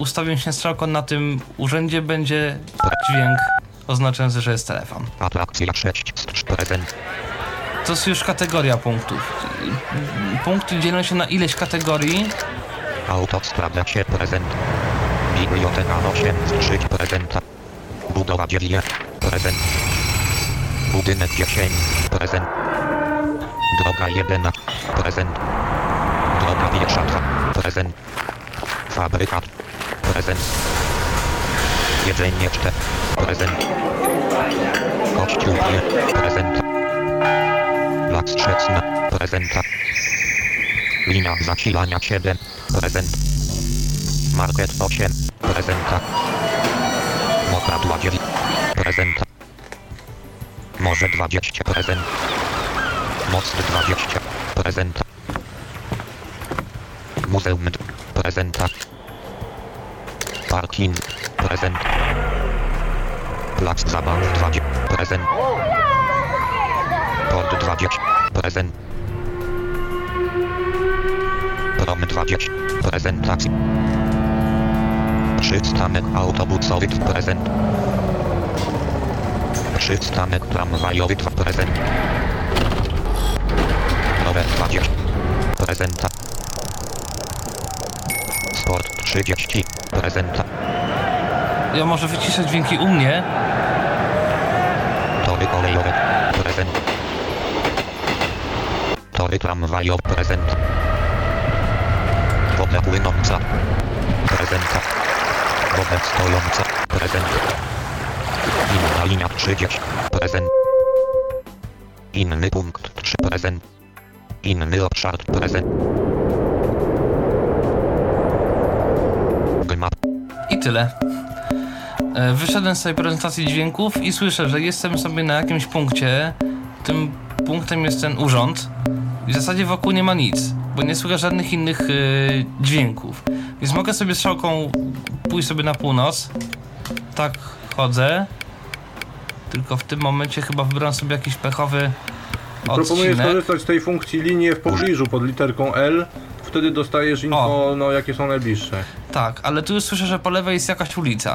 ustawią się strzałką na tym urzędzie, będzie dźwięk oznaczający, że jest telefon. Atrakcja 6 prezent. To jest już kategoria punktów. Punkty dzielą się na ileś kategorii. Autostrada 7 prezent. Biblioteka 8 3 prezenta. Budowa 9 prezent. Budynek 10 prezent. Droga 11 prezent. Droga pierwsza 2 prezent. Fabrykat prezent. Jedzenie 4 prezent. Kościół 2 prezent. Plac Szewczna prezenta. Linia zasilania 7 prezent. Market 8 prezenta. Mokradła 9 prezenta. Morze 20 prezent. Most 20 prezenta. Muzeum prezenta. Parking prezent. Plac zabaw 20 prezent. Port 20 prezent. Prom 20 prezentacji. Przystanek autobusowy prezent. Przystanek tramwajowy prezent. Rower 20 prezenta. Sport 30 prezenta. Ja może wyciszę dźwięki u mnie. Tory kolejowe prezent. Tory tramwajowe prezent. Woda płynąca prezenta. Woda stojąca prezent. Inna linia 30 prezent. Inny punkt 3 prezent. Inny obszar prezent. Gmap. I tyle. Wyszedłem z tej prezentacji dźwięków i słyszę, że jestem sobie na jakimś punkcie. Tym punktem jest ten urząd. I w zasadzie wokół nie ma nic, bo nie słyszę żadnych innych dźwięków. Więc mogę sobie strzałką pójść sobie na północ. Tak chodzę. Tylko w tym momencie chyba wybrałem sobie jakiś pechowy Proponuję odcinek. skorzystać z tej funkcji linie w pobliżu pod literką L. Wtedy dostajesz info, no jakie są najbliższe. Tak, ale tu już słyszę, że po lewej jest jakaś ulica.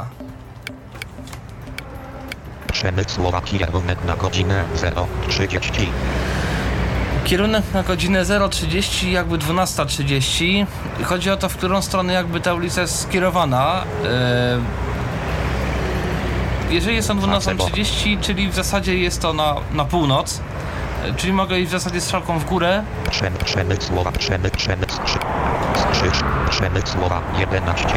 Przemysłowa kierunek na godzinę 0:30. Kierunek na godzinę 0:30, jakby 12:30. Chodzi o to, w którą stronę jakby ta ulica jest skierowana. Jeżeli jest on 12:30, czyli w zasadzie jest to na północ, czyli mogę iść w zasadzie strzałką w górę. Przemysłowa 11.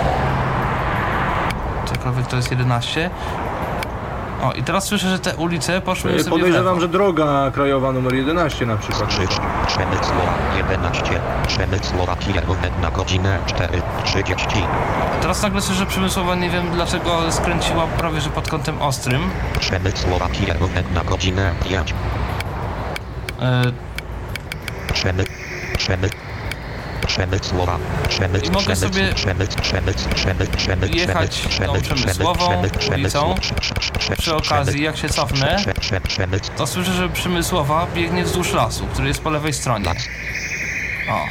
Cokolwiek to jest 11. O, i teraz słyszę, że te ulice poszły sobie w lewo. Podejrzewam, że droga krajowa numer 11 na przykład. Przemysłowa 11. Przemysłowa kierunek na godzinę 4:30. Teraz nagle słyszę Przemysłowa, nie wiem dlaczego skręciła prawie że pod kątem ostrym. Przemysłowa kierunek na godzinę 5. Przemysłowa. I mogę sobie jechać tą Przemysłową ulicą. Przy okazji, jak się cofnę, to słyszę, że Przemysłowa biegnie wzdłuż lasu, który jest po lewej stronie. O.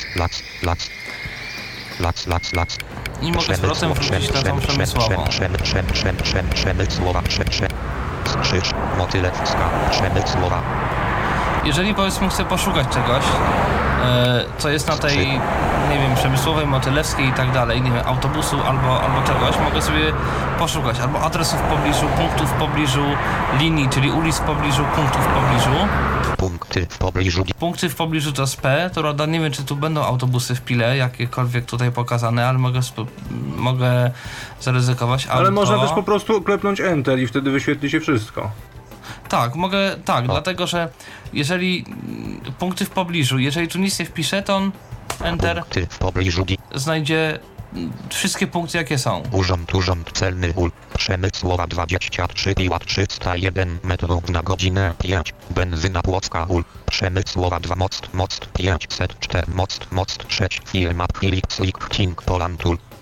I mogę z powrotem wrócić na tą Przemysłową. Przemysłowa. Krzyż Motylewska. Przemysłowa. Jeżeli powiedzmy chcę poszukać czegoś, co jest na tej, nie wiem, Przemysłowej, Motylewskiej i tak dalej, nie wiem, autobusu albo czegoś, mogę sobie poszukać albo adresów w pobliżu, punktów w pobliżu, linii, czyli ulic w pobliżu, punktów w pobliżu. Punkty w pobliżu. Punkty w pobliżu to jest P, to prawda, nie wiem czy tu będą autobusy w Pile, jakiekolwiek tutaj pokazane, ale mogę zaryzykować. Ale można też po prostu klepnąć Enter i wtedy wyświetli się wszystko. Tak, mogę, dlatego że jeżeli punkty w pobliżu, jeżeli tu nic nie wpiszę, to on Enter Punkty w pobliżu. znajdzie wszystkie punkty jakie są. Urząd celny ul. Przemysłowa 23 piła 301 metrów na godzinę 5. Benzyna Płocka ul. Przemysłowa 2 most 504 most 6 firma Philips King Poland ul.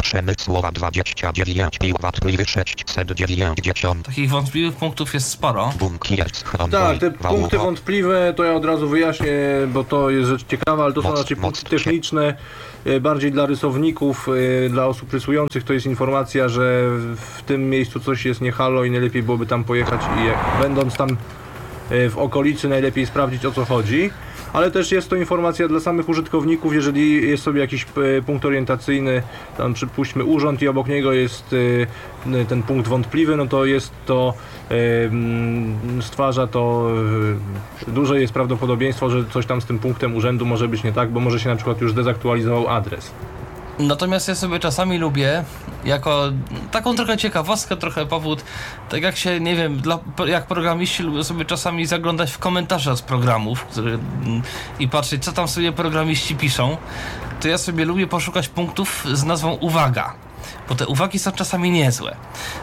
Przemysłowa 29 wątpliwy 690. Takich wątpliwych punktów jest sporo. Bunkier schron. Tak, te punkty wątpliwe to ja od razu wyjaśnię, bo to jest rzecz ciekawa, ale to są raczej punkty techniczne, bardziej dla rysowników, dla osób rysujących to jest informacja, że w tym miejscu coś jest nie halo i najlepiej byłoby tam pojechać i będąc tam w okolicy najlepiej sprawdzić, o co chodzi. Ale też jest to informacja dla samych użytkowników, jeżeli jest sobie jakiś punkt orientacyjny, tam przypuśćmy urząd i obok niego jest ten punkt wątpliwy, no to jest to, stwarza to, duże jest prawdopodobieństwo, że coś tam z tym punktem urzędu może być nie tak, bo może się na przykład już zdezaktualizował adres. Natomiast ja sobie czasami lubię, jako taką trochę ciekawostkę, trochę powód, tak jak się, nie wiem, jak programiści lubią sobie czasami zaglądać w komentarze z programów i patrzeć, co tam sobie programiści piszą, to ja sobie lubię poszukać punktów z nazwą uwaga, bo te uwagi są czasami niezłe.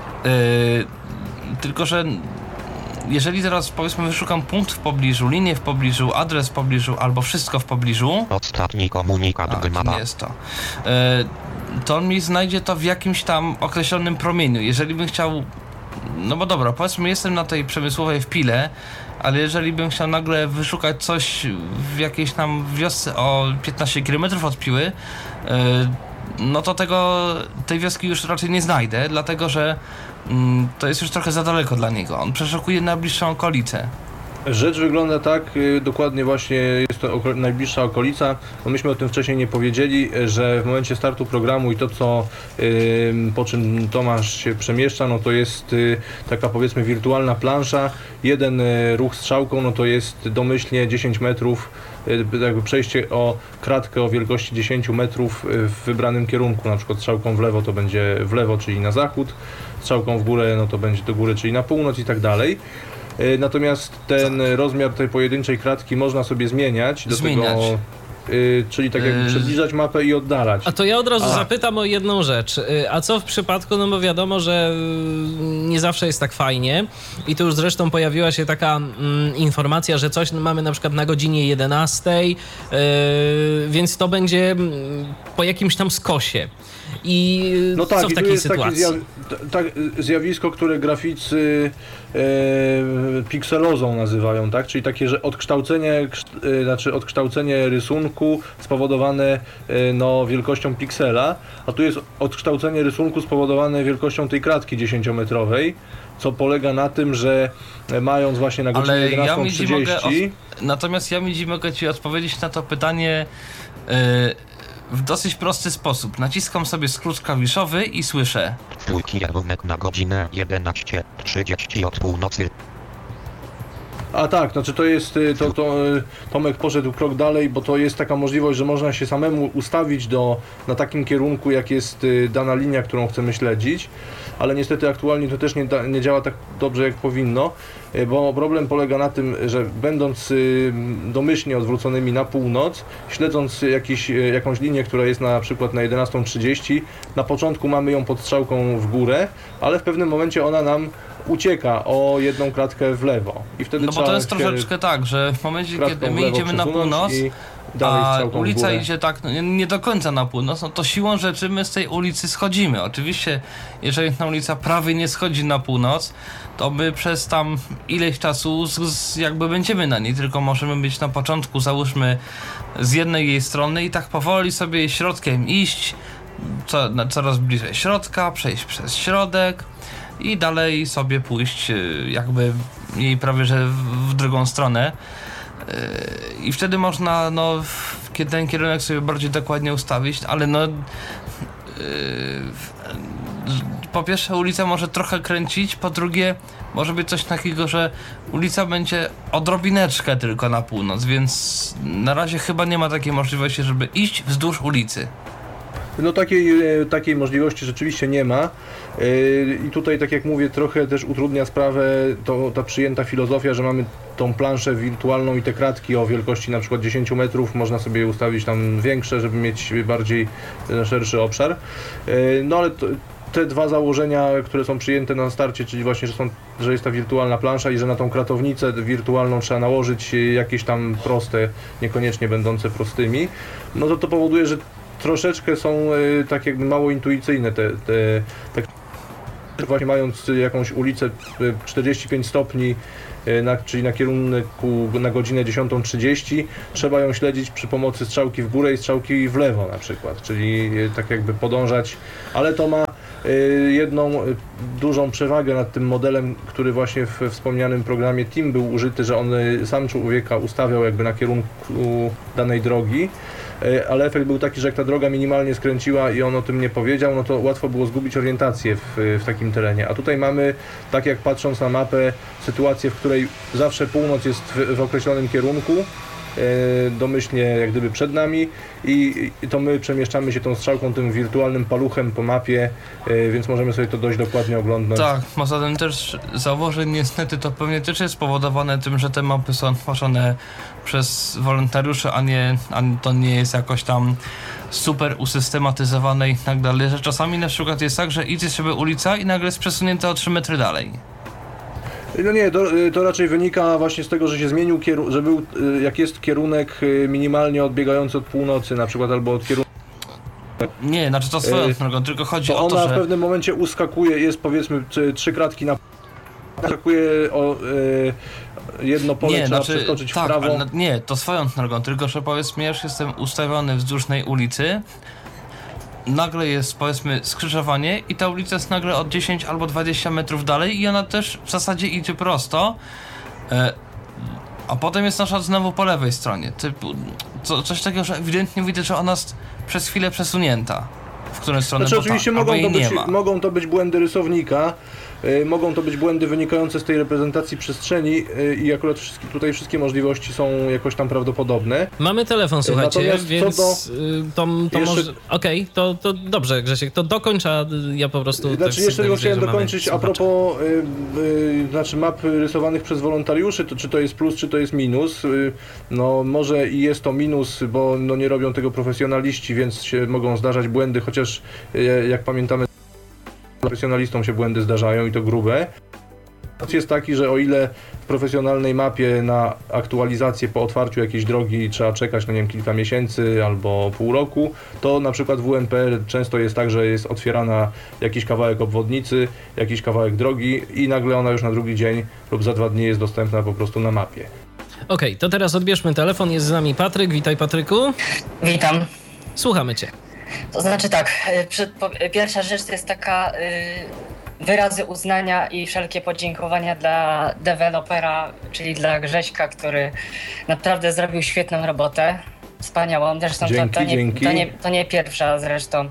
Tylko że jeżeli teraz powiedzmy wyszukam punkt w pobliżu, linię w pobliżu, adres w pobliżu albo wszystko w pobliżu, ostatni komunikat nie jest to, to on mi znajdzie to w jakimś tam określonym promieniu. Jeżeli bym chciał, no bo dobra, powiedzmy jestem na tej przemysłowej w Pile, ale jeżeli bym chciał nagle wyszukać coś w jakiejś tam wiosce o 15 km od Piły, no to tej wioski już raczej nie znajdę, dlatego że to jest już trochę za daleko dla niego. On przeszukuje najbliższą okolicę. Rzecz wygląda tak, dokładnie właśnie jest to najbliższa okolica. No myśmy o tym wcześniej nie powiedzieli, że w momencie startu programu i to, po czym Tomasz się przemieszcza, no to jest taka powiedzmy wirtualna plansza. Jeden ruch strzałką, no to jest domyślnie 10 metrów, jakby przejście o kratkę o wielkości 10 metrów w wybranym kierunku. Na przykład strzałką w lewo to będzie w lewo, czyli na zachód, strzałką w górę, no to będzie do góry, czyli na północ i tak dalej. Natomiast ten rozmiar tej pojedynczej kratki można sobie zmieniać. Czyli tak jakby przybliżać mapę i oddalać. A to ja od razu zapytam o jedną rzecz. A co w przypadku, no bo wiadomo, że nie zawsze jest tak fajnie i tu już zresztą pojawiła się taka informacja, że coś mamy na przykład na godzinie 11, więc to będzie po jakimś tam skosie. I no tak, co w takiej sytuacji? Takie zjawisko, które graficy pikselozą nazywają, tak? Czyli takie, że odkształcenie rysunku spowodowane wielkością piksela, a tu jest odkształcenie rysunku spowodowane wielkością tej kratki 10-metrowej, co polega na tym, że mając właśnie na godzinę 11:30... Natomiast ja mogę Ci odpowiedzieć na to pytanie w dosyć prosty sposób. Naciskam sobie skrót klawiszowy i słyszę. Twój kierunek na godzinę 11:30 od północy. A tak, znaczy to jest, Tomek poszedł krok dalej, bo to jest taka możliwość, że można się samemu ustawić na takim kierunku, jak jest dana linia, którą chcemy śledzić, ale niestety aktualnie to też nie działa tak dobrze, jak powinno, bo problem polega na tym, że będąc domyślnie odwróconymi na północ, śledząc jakąś linię, która jest na przykład na 11:30, na początku mamy ją pod strzałką w górę, ale w pewnym momencie ona nam ucieka o jedną kratkę w lewo. I wtedy no bo to jest troszeczkę tak, że w momencie, kiedy my idziemy na północ, a ulica idzie tak nie do końca na północ, no to siłą rzeczy my z tej ulicy schodzimy. Oczywiście, jeżeli ta ulica prawie nie schodzi na północ, to my przez tam ileś czasu jakby będziemy na niej, tylko możemy być na początku, załóżmy, z jednej jej strony i tak powoli sobie środkiem iść, coraz bliżej środka, przejść przez środek i dalej sobie pójść jakby jej prawie że w drugą stronę. I wtedy można ten kierunek sobie bardziej dokładnie ustawić, ale po pierwsze ulica może trochę kręcić, po drugie może być coś takiego, że ulica będzie odrobineczkę tylko na północ, więc na razie chyba nie ma takiej możliwości, żeby iść wzdłuż ulicy. No takiej możliwości rzeczywiście nie ma i tutaj, tak jak mówię, trochę też utrudnia sprawę ta przyjęta filozofia, że mamy tą planszę wirtualną i te kratki o wielkości na przykład 10 metrów, można sobie ustawić tam większe, żeby mieć bardziej szerszy obszar, no ale te dwa założenia, które są przyjęte na starcie, czyli właśnie, że jest ta wirtualna plansza i że na tą kratownicę wirtualną trzeba nałożyć jakieś tam proste, niekoniecznie będące prostymi, no to powoduje, że troszeczkę są tak jakby mało intuicyjne te właśnie mając jakąś ulicę 45 stopni, czyli na kierunku na godzinę 10:30, trzeba ją śledzić przy pomocy strzałki w górę i strzałki w lewo na przykład, czyli tak jakby podążać, ale to ma jedną dużą przewagę nad tym modelem, który właśnie w wspomnianym programie TIM był użyty, że on sam człowieka ustawiał jakby na kierunku danej drogi, ale efekt był taki, że jak ta droga minimalnie skręciła i on o tym nie powiedział, no to łatwo było zgubić orientację w takim terenie. A tutaj mamy, tak jak patrząc na mapę, sytuację, w której zawsze północ jest w określonym kierunku, domyślnie jak gdyby przed nami i to my przemieszczamy się tą strzałką, tym wirtualnym paluchem po mapie, więc możemy sobie to dość dokładnie oglądać. Tak, poza tym też zauważy, niestety to pewnie też jest spowodowane tym, że te mapy są tworzone przez wolontariuszy, a to nie jest jakoś tam super usystematyzowane i tak dalej, że czasami na przykład jest tak, że idzie sobie ulica i nagle jest przesunięta o 3 metry dalej. No nie, to raczej wynika właśnie z tego, że się zmienił że był, jak jest kierunek minimalnie odbiegający od północy na przykład, albo od kierunku... Nie, znaczy to swoją drogą, tylko chodzi o to, ona że... w pewnym momencie uskakuje, jest powiedzmy 3 kratki na... Uskakuje o jedno pole, trzeba przeskoczyć w prawo. Ale nie, to swoją drogą, tylko że powiedzmy, ja już jestem ustawiony wzdłuż tej ulicy, nagle jest powiedzmy skrzyżowanie i ta ulica jest nagle od 10 albo 20 metrów dalej i ona też w zasadzie idzie prosto, a potem jest nasza znowu po lewej stronie. Coś takiego, że ewidentnie widzę, że ona jest przez chwilę przesunięta. W którą stronę, znaczy, oczywiście tak, mogą to być błędy rysownika, mogą to być błędy wynikające z tej reprezentacji przestrzeni i akurat tutaj wszystkie możliwości są jakoś tam prawdopodobne. Mamy telefon, słuchajcie, natomiast więc to jeszcze... może... Okej, to dobrze, Grzesiek, to dokończ, a ja po prostu... Znaczy tak jeszcze tylko widzę, chciałem dokończyć słuchaczy. a propos znaczy map rysowanych przez wolontariuszy, czy to jest plus, czy to jest minus. No może i jest to minus, bo no, nie robią tego profesjonaliści, więc się mogą zdarzać błędy, chociaż jak pamiętamy, profesjonalistom się błędy zdarzają i to grube. Jest taki, że o ile w profesjonalnej mapie na aktualizację po otwarciu jakiejś drogi trzeba czekać, no nie wiem, kilka miesięcy albo pół roku, to na przykład w WNPR często jest tak, że jest otwierana jakiś kawałek obwodnicy, jakiś kawałek drogi i nagle ona już na drugi dzień lub za 2 dni jest dostępna po prostu na mapie. Okej, to teraz odbierzmy telefon, jest z nami Patryk. Witaj, Patryku. Witam. Słuchamy cię. To znaczy tak, pierwsza rzecz to jest taka wyrazy uznania i wszelkie podziękowania dla dewelopera, czyli dla Grześka, który naprawdę zrobił świetną robotę, wspaniałą. Zresztą to nie pierwsza zresztą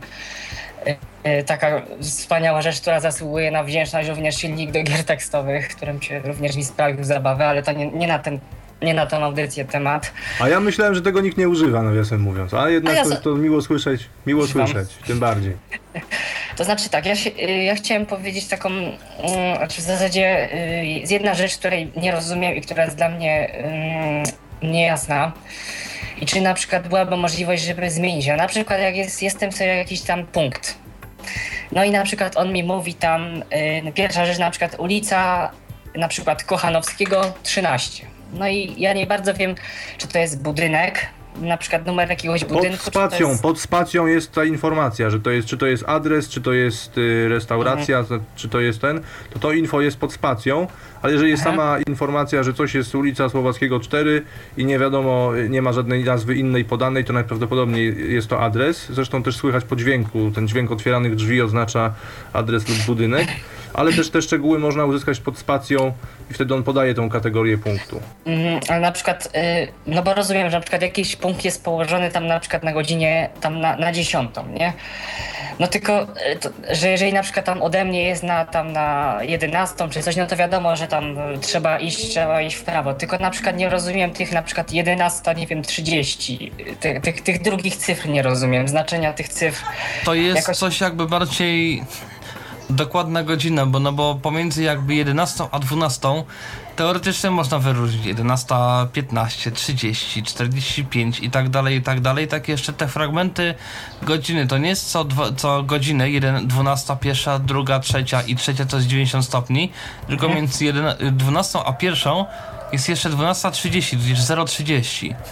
taka wspaniała rzecz, która zasługuje na wdzięczność, również silnik do gier tekstowych, którym się również mi sprawił zabawę, ale to nie na tą audycję temat. A ja myślałem, że tego nikt nie używa, nawiasem mówiąc, a jednak to miło słyszeć, tym bardziej. To znaczy tak, ja chciałem powiedzieć taką, w zasadzie jest jedna rzecz, której nie rozumiem i która jest dla mnie niejasna. I czy na przykład byłaby możliwość, żeby zmienić ją. Na przykład jak jestem sobie jakiś tam punkt. No i na przykład on mi mówi tam, pierwsza rzecz na przykład ulica, na przykład Kochanowskiego 13. No i ja nie bardzo wiem, czy to jest budynek, na przykład numer jakiegoś budynku. Pod spacją jest ta informacja, że to jest, czy to jest adres, czy to jest restauracja, czy to jest to info jest pod spacją, ale jeżeli jest sama informacja, że coś jest ulica Słowackiego 4 i nie wiadomo, nie ma żadnej nazwy innej podanej, to najprawdopodobniej jest to adres. Zresztą też słychać po dźwięku, ten dźwięk otwieranych drzwi oznacza adres lub budynek, ale też te szczegóły można uzyskać pod spacją i wtedy on podaje tą kategorię punktu. Ale na przykład, no bo rozumiem, że na przykład jakiś punkt jest położony tam na przykład na godzinie tam na 10, nie? No tylko, że jeżeli na przykład tam ode mnie jest na 11 czy coś, no to wiadomo, że tam trzeba iść w prawo. Tylko na przykład nie rozumiem tych na przykład 11, nie wiem, 30. Tych drugich cyfr nie rozumiem, znaczenia tych cyfr. To jest coś jakby bardziej dokładna godzina, bo pomiędzy jakby 11 a 12 teoretycznie można wyróżnić 11, 15, 30, 45 i tak dalej. Tak jeszcze te fragmenty godziny, to nie jest co godzinę, 12, 1, 2, 3 i trzecia to jest 90 stopni, tylko między 12 a 1 jest jeszcze 12:30, tudzież 0:30.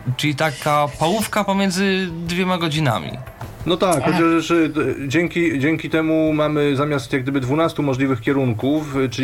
Czyli taka połówka pomiędzy 2 godzinami. No tak, chociaż dzięki temu mamy zamiast jak gdyby 12 możliwych kierunków, czyli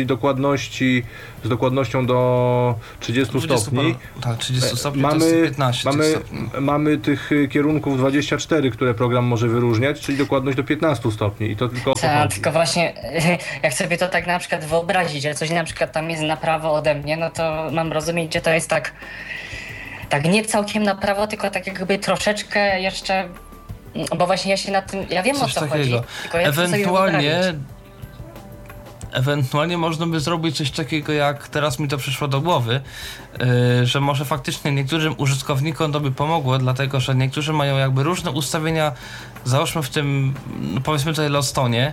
z dokładnością do 30 stopni. Tak, 30 stopni to jest 15 stopni. Mamy tych kierunków 24, które program może wyróżniać, czyli dokładność do 15 stopni i to tylko o to Tak, chodzi. tylko właśnie jak sobie to tak na przykład wyobrazić, że coś na przykład tam jest na prawo ode mnie, no to mam rozumieć, że to jest tak nie całkiem na prawo, tylko tak jakby troszeczkę jeszcze, bo właśnie ja się nad tym, ja wiem Coś o co takiego. chodzi, tylko ja chcę sobie wyobrazić. Ewentualnie można by zrobić coś takiego, jak teraz mi to przyszło do głowy, że może faktycznie niektórym użytkownikom to by pomogło, dlatego że niektórzy mają jakby różne ustawienia, załóżmy w tym, no powiedzmy tutaj Lostonie,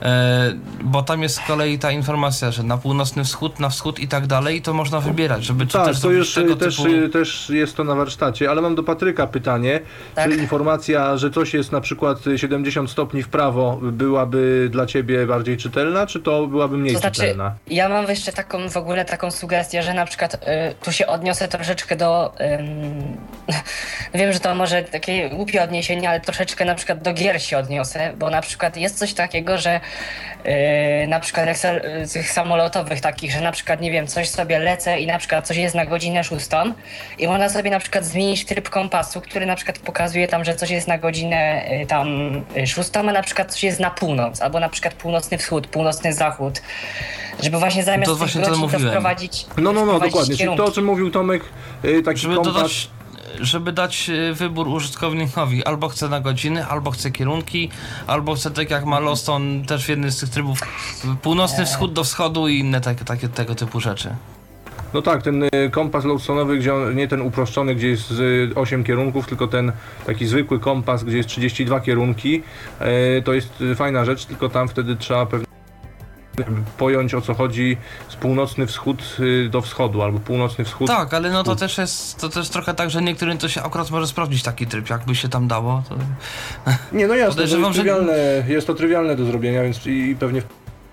bo tam jest z kolei ta informacja, że na północny wschód, na wschód i tak dalej, i to można wybierać, żeby czy Tak, też to zrobić już tego też, typu... też jest to na warsztacie, ale mam do Patryka pytanie. Tak. Czy informacja, że coś jest na przykład 70 stopni w prawo, byłaby dla ciebie bardziej czytelna, czy to byłaby mniej To znaczy, czytelna? ja mam jeszcze w ogóle taką sugestię, że na przykład tu się odniosę troszeczkę do... wiem, że to może takie głupie odniesienie, ale troszeczkę na przykład do gier się odniosę, bo na przykład jest coś takiego, że na przykład jak tych samolotowych takich, że na przykład, nie wiem, coś sobie lecę i na przykład coś jest na godzinę 6 i można sobie na przykład zmienić tryb kompasu, który na przykład pokazuje tam, że coś jest na godzinę tam 6, a na przykład coś jest na północ, albo na przykład północny wschód, północny zachód, żeby właśnie zamiast To tych właśnie to godzin to mówiłem. wprowadzić No, wprowadzić dokładnie. Czyli kierunki. to, o czym mówił Tomek, taki Żeby kompas... żeby dać wybór użytkownikowi, albo chce na godziny, albo chce kierunki, albo chce tak jak ma Loston też w jednym z tych trybów północny wschód do wschodu i inne takie tego typu rzeczy. No tak, ten kompas Lowsonowy, gdzie nie ten uproszczony, gdzie jest 8 kierunków, tylko ten taki zwykły kompas, gdzie jest 32 kierunki, to jest fajna rzecz, tylko tam wtedy trzeba pewnie pojąć, o co chodzi z północny wschód do wschodu, albo północny wschód. Tak, ale no to też trochę tak, że niektórym to się akurat może sprawdzić taki tryb, jakby się tam dało. To... Nie, no jasne, Podejrzewam, jest to trywialne do zrobienia, więc i pewnie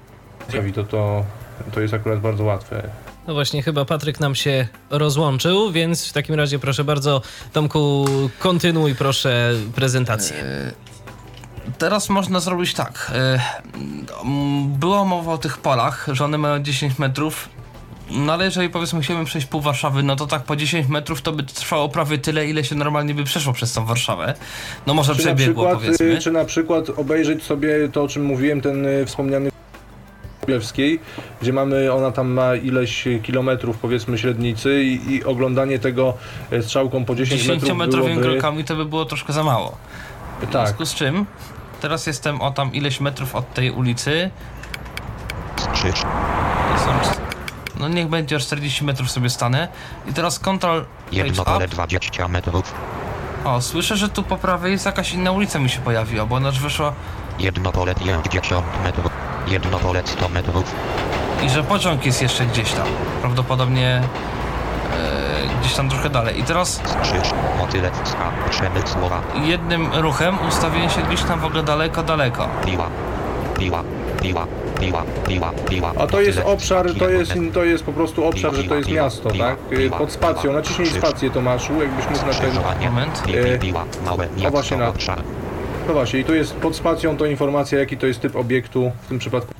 to jest akurat bardzo łatwe. No właśnie, chyba Patryk nam się rozłączył, więc w takim razie proszę bardzo, Tomku, kontynuuj proszę prezentację. Teraz można zrobić tak. Była mowa o tych polach, że one mają 10 metrów. No ale jeżeli powiedzmy chciałbym przejść pół Warszawy, no to tak po 10 metrów to by trwało prawie tyle, ile się normalnie by przeszło przez tą Warszawę. No może przebiegło, powiedzmy. Czy na przykład obejrzeć sobie to, o czym mówiłem, ten wspomniany Królewskiej, gdzie ona tam ma ileś kilometrów, powiedzmy, średnicy i oglądanie tego strzałką po 10 metrów 10-metrowymi krokami to by było troszkę za mało. W Tak. związku z czym teraz jestem o tam ileś metrów od tej ulicy. Krzycz. No niech będzie o 40 metrów sobie stanę. I teraz Ctrl Jedno Page pole Up. 20 metrów. O, słyszę, że tu po prawej jest jakaś inna ulica mi się pojawiła, bo ona wyszła Jedno pole 50 metrów. Jedno pole 100 metrów. i że pociąg jest jeszcze gdzieś tam. Prawdopodobnie gdzieś tam trochę dalej. I teraz Krzycz. Motylecka. Przemysłowa. jednym ruchem ustawiłem się gdzieś tam w ogóle daleko. Piła. Piła. Piła. Piła. Piła. Piła. A to jest Motylecka, obszar, kilometr. to jest po prostu obszar, że to jest miasto, tak? Pod spacją, naciśnij spację, Tomaszu, jakbyś mógł na ten... Skrzyżowanie. Moment. Piła. Małe miasto. właśnie na- Obszar. No właśnie, i tu jest pod spacją to informacja, jaki to jest typ obiektu, w tym przypadku...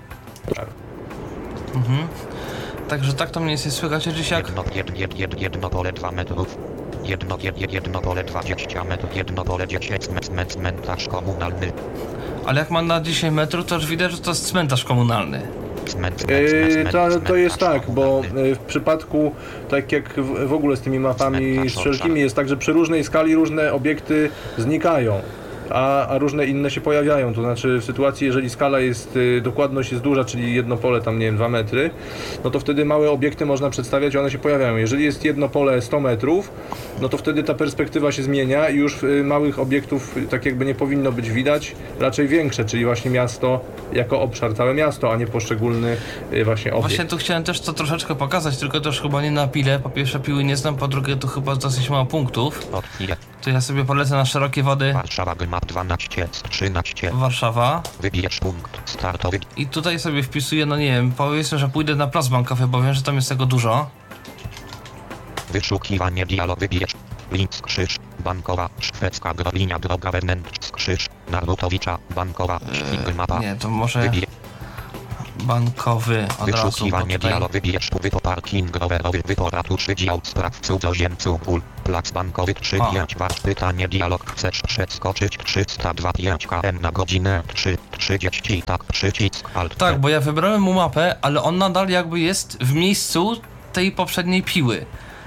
Także tak to mniej więcej słychać, gdzieś jak... Jedno pole 2 metrów. Jedno pole 20 metrów. Jedno pole 10 cmentarz komunalny. Ale jak ma na 10 metrów, to już widać, że to jest cmentarz komunalny. To jest tak, bo w przypadku, tak jak w ogóle z tymi mapami z wszelkimi, jest tak, że przy różnej skali różne obiekty znikają, a różne inne się pojawiają. To znaczy w sytuacji, jeżeli skala jest, dokładność jest duża, czyli jedno pole tam, nie wiem, 2 metry, no to wtedy małe obiekty można przedstawiać i one się pojawiają. Jeżeli jest jedno pole 100 metrów, no to wtedy ta perspektywa się zmienia i już małych obiektów tak jakby nie powinno być widać, raczej większe, czyli właśnie miasto jako obszar, całe miasto, a nie poszczególny właśnie obiekt. Właśnie tu chciałem też to troszeczkę pokazać, tylko też chyba nie na pile. Po pierwsze piły nie znam, po drugie tu chyba dosyć mało punktów. To ja sobie polecę na szerokie wody. Warszawa map 12 z 13. Warszawa. Wybierz punkt startowy. I tutaj sobie wpisuję, no nie wiem, powiedzmy, że pójdę na plac bankowy, bo wiem, że tam jest tego dużo. Wyszukiwanie dialog. Wybierz. Linz krzyż, bankowa, szwedzka linia droga wewnętrzna krzyż, Narutowicza, bankowa, Świng mapa. Nie, to może bankowy od razu, bo Wyszukiwanie tutaj... dialog, wybierz wypo parking rowerowy, wypo ratuszy dział spraw cudzoziemców, plac bankowy 3-5 bar, pytanie dialog, chcesz przeskoczyć 302 5 km na godzinę 3:30, tak, przycisk alt. Tak, bo ja wybrałem mu mapę, ale on nadal jakby jest w miejscu tej poprzedniej piły.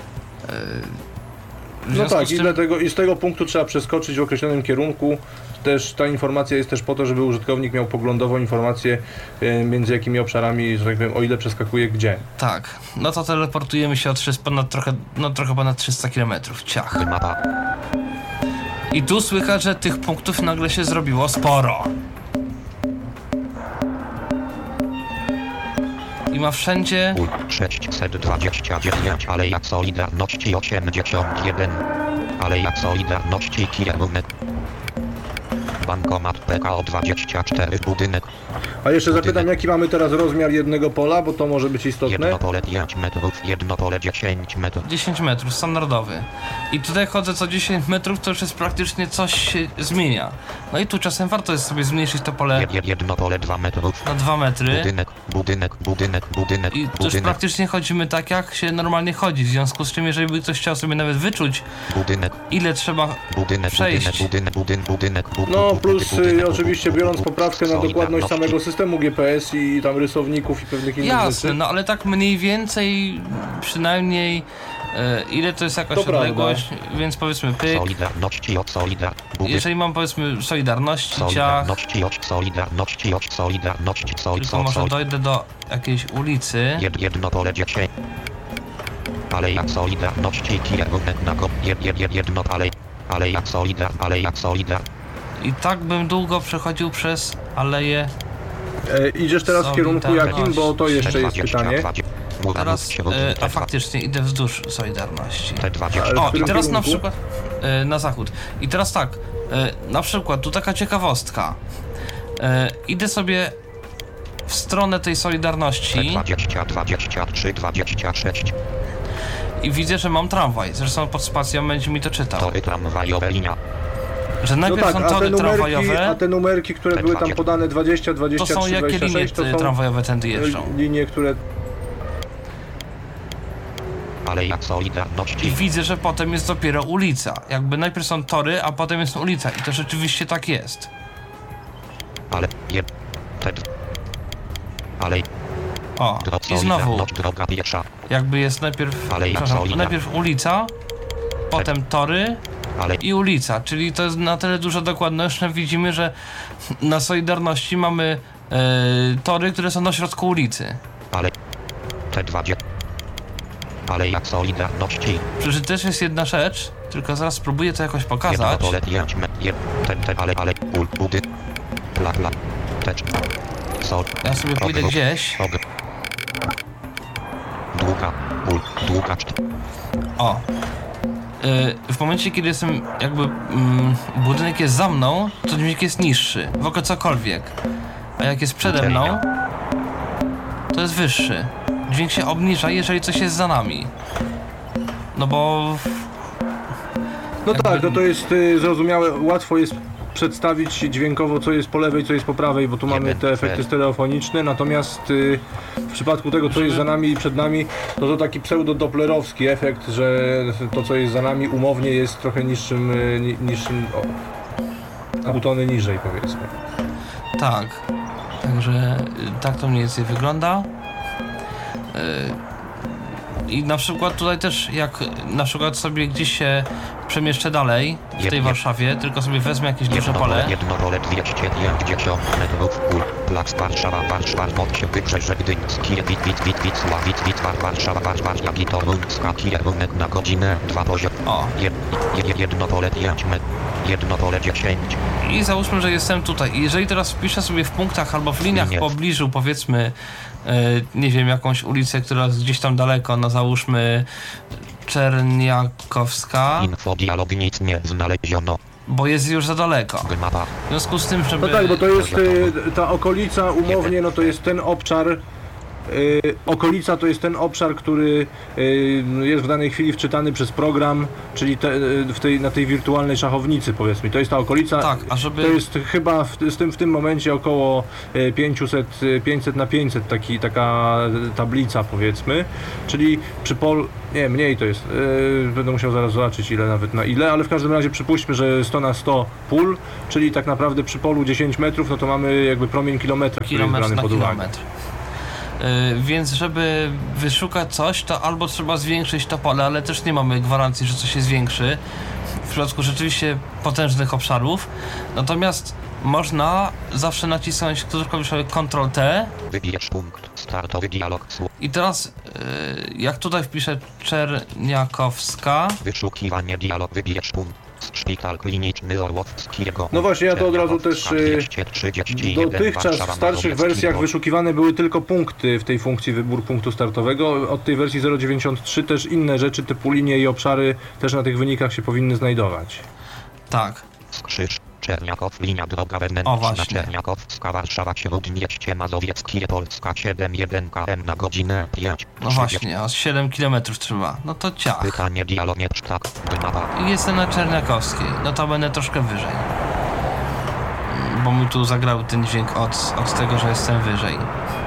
W No związku tak, z i tym- dlatego i z tego punktu trzeba przeskoczyć w określonym kierunku. Też ta informacja jest też po to, żeby użytkownik miał poglądową informację między jakimi obszarami, że tak powiem, o ile przeskakuje gdzie. Tak, no to teleportujemy się o trochę ponad 300 km. Ciach. Mapa. I tu słychać, że tych punktów nagle się zrobiło sporo. I ma wszędzie... 629, Aleja Solidarności 81, Aleja Solidarności kierunek. Bankomat PKO 24, budynek. A jeszcze zapytam, jaki mamy teraz rozmiar jednego pola, bo to może być istotne. Jedno pole 5 metrów, jedno pole 10 metrów. 10 metrów, standardowy. I tutaj chodzę co 10 metrów, to już jest praktycznie coś się zmienia. No i tu czasem warto jest sobie zmniejszyć to pole Jedno pole 2 metrów. na 2 metry. Budynek. I tu już praktycznie chodzimy tak, jak się normalnie chodzi. W związku z czym, jeżeli by ktoś chciał sobie nawet wyczuć, ile trzeba przejść. No plus oczywiście biorąc poprawkę na dokładność samego systemu GPS i tam rysowników i pewnych innych Jasne, rzeczy. no ale tak mniej więcej, przynajmniej ile to jest jakaś To prawda. odległość, więc powiedzmy pyk. Solidarności od Jeżeli mam powiedzmy Solidarności, ciach, tylko może dojdę do jakiejś ulicy. Jedno pole 10. Aleja Solidarności kierunek na jedno Aleja Solidar. I tak bym długo przechodził przez aleję. Idziesz teraz w kierunku jakim, bo to jeszcze jest pytanie. Teraz, a faktycznie idę wzdłuż Solidarności. Ale w O, i którym teraz na kierunku? przykład na zachód. I teraz tak, na przykład tu taka ciekawostka. Idę sobie w stronę tej Solidarności 23, 26. i widzę, że mam tramwaj. Zresztą pod spacją będzie mi to czytał. Tory tramwajowe linia. Że No najpierw tak, są a tory te tramwajowe, numerki, które były tam podane 20, to 23, są jakie linie 26, to są tramwajowe tędy jeżdżą. linie, które... Aleja Solidarności. I widzę, że potem jest dopiero ulica. Jakby najpierw są tory, a potem jest ulica. I to rzeczywiście tak jest. O, i znowu Droga piesza. jakby jest najpierw, Aleja Solidarności. najpierw ulica, potem tory Ale i ulica. Czyli to jest na tyle duża dokładność, że widzimy, że na Solidarności mamy tory, które są na środku ulicy. T20. Aleja Solidarności. Przecież też jest jedna rzecz, tylko zaraz spróbuję to jakoś Jedno pokazać. pole 5 ale budy. Tecz. Ja sobie pójdę gdzieś. Długa. O. W momencie, kiedy jestem jakby budynek jest za mną, to dźwięk jest niższy, w ogóle cokolwiek. A jak jest przede mną, to jest wyższy. Dźwięk się obniża, jeżeli coś jest za nami. No bo... No tak, no to jest zrozumiałe, łatwo jest przedstawić dźwiękowo, co jest po lewej, co jest po prawej, bo tu mamy te efekty stereofoniczne, natomiast w przypadku tego, co jest za nami i przed nami, to taki pseudo-doplerowski efekt, że to, co jest za nami umownie jest trochę niższym pół tony niżej, powiedzmy. Tak. Także tak to mniej więcej wygląda. I na przykład tutaj też, jak na przykład sobie gdzieś się przemieszczę dalej w tej Warszawie, tylko sobie wezmę jakieś duże pole. Jedno pole 250 metrów. Plac Warszawa, Mokrze, Wybrzeże Gdyńskie, Warszawa, Jagiellońska, kierunek na godzinę, 2 poziom. O. Jedno pole 5 metrów. Jedno pole 10. I załóżmy, że jestem tutaj. I jeżeli teraz wpiszę sobie w punktach albo w liniach w pobliżu, powiedzmy, nie wiem, jakąś ulicę, która jest gdzieś tam daleko, no załóżmy Czerniakowska. Infodialog nic nie znaleziono. Bo jest już za daleko. Mapa. W związku z tym, żeby... No tak, bo to jest ta okolica umownie, no to jest ten obszar okolica to jest ten obszar, który jest w danej chwili wczytany przez program, czyli na tej wirtualnej szachownicy, powiedzmy. To jest ta okolica. Tak, a żeby... To jest chyba w tym momencie około 500 na 500 taka tablica, powiedzmy. Czyli przy polu... Nie, mniej to jest. Będę musiał zaraz zobaczyć ile nawet na ile, ale w każdym razie przypuśćmy, że 100 na 100 pól, czyli tak naprawdę przy polu 10 metrów, no to mamy jakby promień kilometra, który jest brany pod uwagę. Kilometr. Więc żeby wyszukać coś, to albo trzeba zwiększyć to pole, ale też nie mamy gwarancji, że coś się zwiększy w przypadku rzeczywiście potężnych obszarów. Natomiast można zawsze nacisnąć Ctrl-T. Wybierz punkt. Startowy dialog. I teraz jak tutaj wpiszę Czerniakowska. Wyszukiwanie dialog. Wybierz punkt. Szpital kliniczny Orłowskiego. No właśnie, ja to od razu też dotychczas w starszych wersjach wyszukiwane były tylko punkty w tej funkcji wybór punktu startowego. Od tej wersji 0.93 też inne rzeczy typu linie i obszary też na tych wynikach się powinny znajdować. Tak. Krzyż, Czerniakow, linia droga wewnętrzna, Czerniakowska, Warszawa, Śródmieście Mazowieckie, Polska, 7,1 km na godzinę, 5. No właśnie, a 7 km trzeba. No to ciach. Pytanie dialog, nie tak, mapa. I jestem na Czerniakowskiej. No to będę troszkę wyżej. Bo mi tu zagrał ten dźwięk od tego, że jestem wyżej.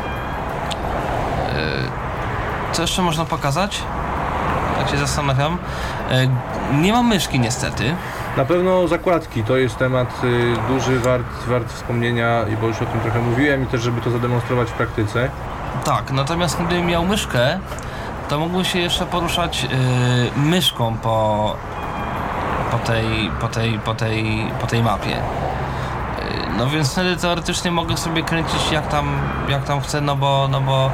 Co jeszcze można pokazać? Tak się zastanawiam. Nie mam myszki niestety. Na pewno zakładki to jest temat duży, wart wspomnienia, bo już o tym trochę mówiłem i też żeby to zademonstrować w praktyce. Tak, natomiast gdybym miał myszkę, to mógłbym się jeszcze poruszać myszką po tej mapie. No więc wtedy teoretycznie mogę sobie kręcić jak tam chcę, no bo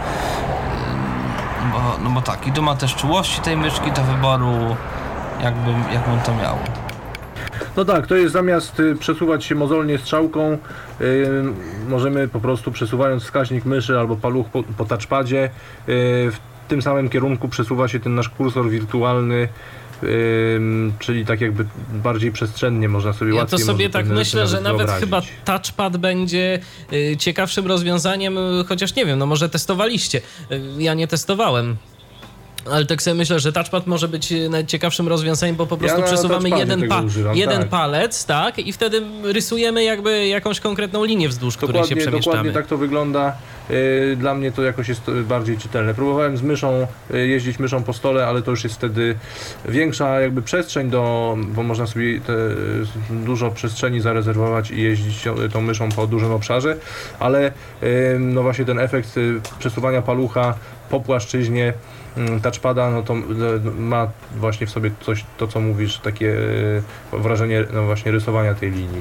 tak. I tu ma też czułości tej myszki do wyboru, jakbym to miał. No tak, to jest zamiast przesuwać się mozolnie strzałką, możemy po prostu przesuwając wskaźnik myszy albo paluch po touchpadzie, w tym samym kierunku przesuwa się ten nasz kursor wirtualny, czyli tak jakby bardziej przestrzennie można sobie łatwiej. Ja to sobie tak myślę, że nawet wyobrazić. chyba touchpad będzie ciekawszym rozwiązaniem, chociaż nie wiem, no może testowaliście. Ja nie testowałem. Ale tak sobie myślę, że touchpad może być najciekawszym rozwiązaniem, bo po prostu przesuwamy jeden palec, tak, i wtedy rysujemy jakby jakąś konkretną linię wzdłuż której się przemieszczamy. Dokładnie tak to wygląda. Dla mnie to jakoś jest bardziej czytelne. Próbowałem z myszą, jeździć myszą po stole, ale to już jest wtedy większa jakby przestrzeń, bo można sobie dużo przestrzeni zarezerwować i jeździć tą myszą po dużym obszarze, ale no właśnie ten efekt przesuwania palucha po płaszczyźnie touchpada, no to ma właśnie w sobie coś, to co mówisz, takie wrażenie no właśnie rysowania tej linii.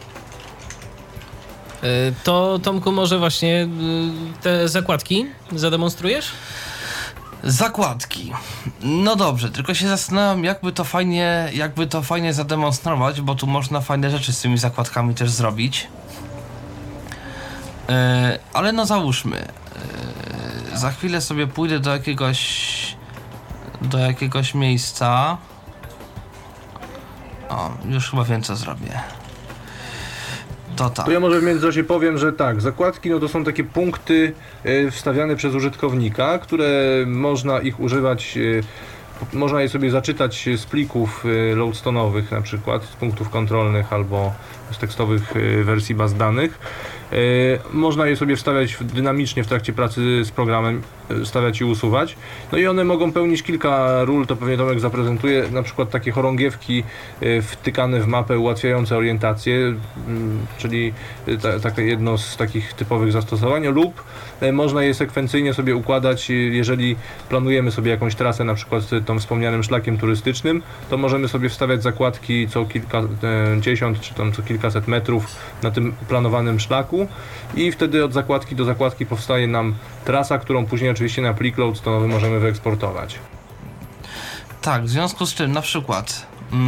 To Tomku może właśnie te zakładki zademonstrujesz? Zakładki. No dobrze, tylko się zastanawiam, jakby to fajnie zademonstrować, bo tu można fajne rzeczy z tymi zakładkami też zrobić. Ale no załóżmy, za chwilę sobie pójdę do jakiegoś miejsca. O, już chyba wiem co zrobię. To tak. To ja może w międzyczasie powiem, że tak, zakładki no to są takie punkty wstawiane przez użytkownika, które można ich używać, można je sobie zaczytać z plików loadstone'owych na przykład, z punktów kontrolnych albo z tekstowych wersji baz danych. Można je sobie wstawiać dynamicznie w trakcie pracy z programem, stawiać i usuwać. No i one mogą pełnić kilka ról, to pewnie Tomek zaprezentuje, na przykład takie chorągiewki wtykane w mapę ułatwiające orientację, czyli takie jedno z takich typowych zastosowań, lub można je sekwencyjnie sobie układać, jeżeli planujemy sobie jakąś trasę, na przykład tą wspomnianym szlakiem turystycznym, to możemy sobie wstawiać zakładki co kilkadziesiąt czy tam co kilkaset metrów na tym planowanym szlaku i wtedy od zakładki do zakładki powstaje nam trasa, którą później oczywiście na plik loadstone'owy możemy wyeksportować. Tak, w związku z czym na przykład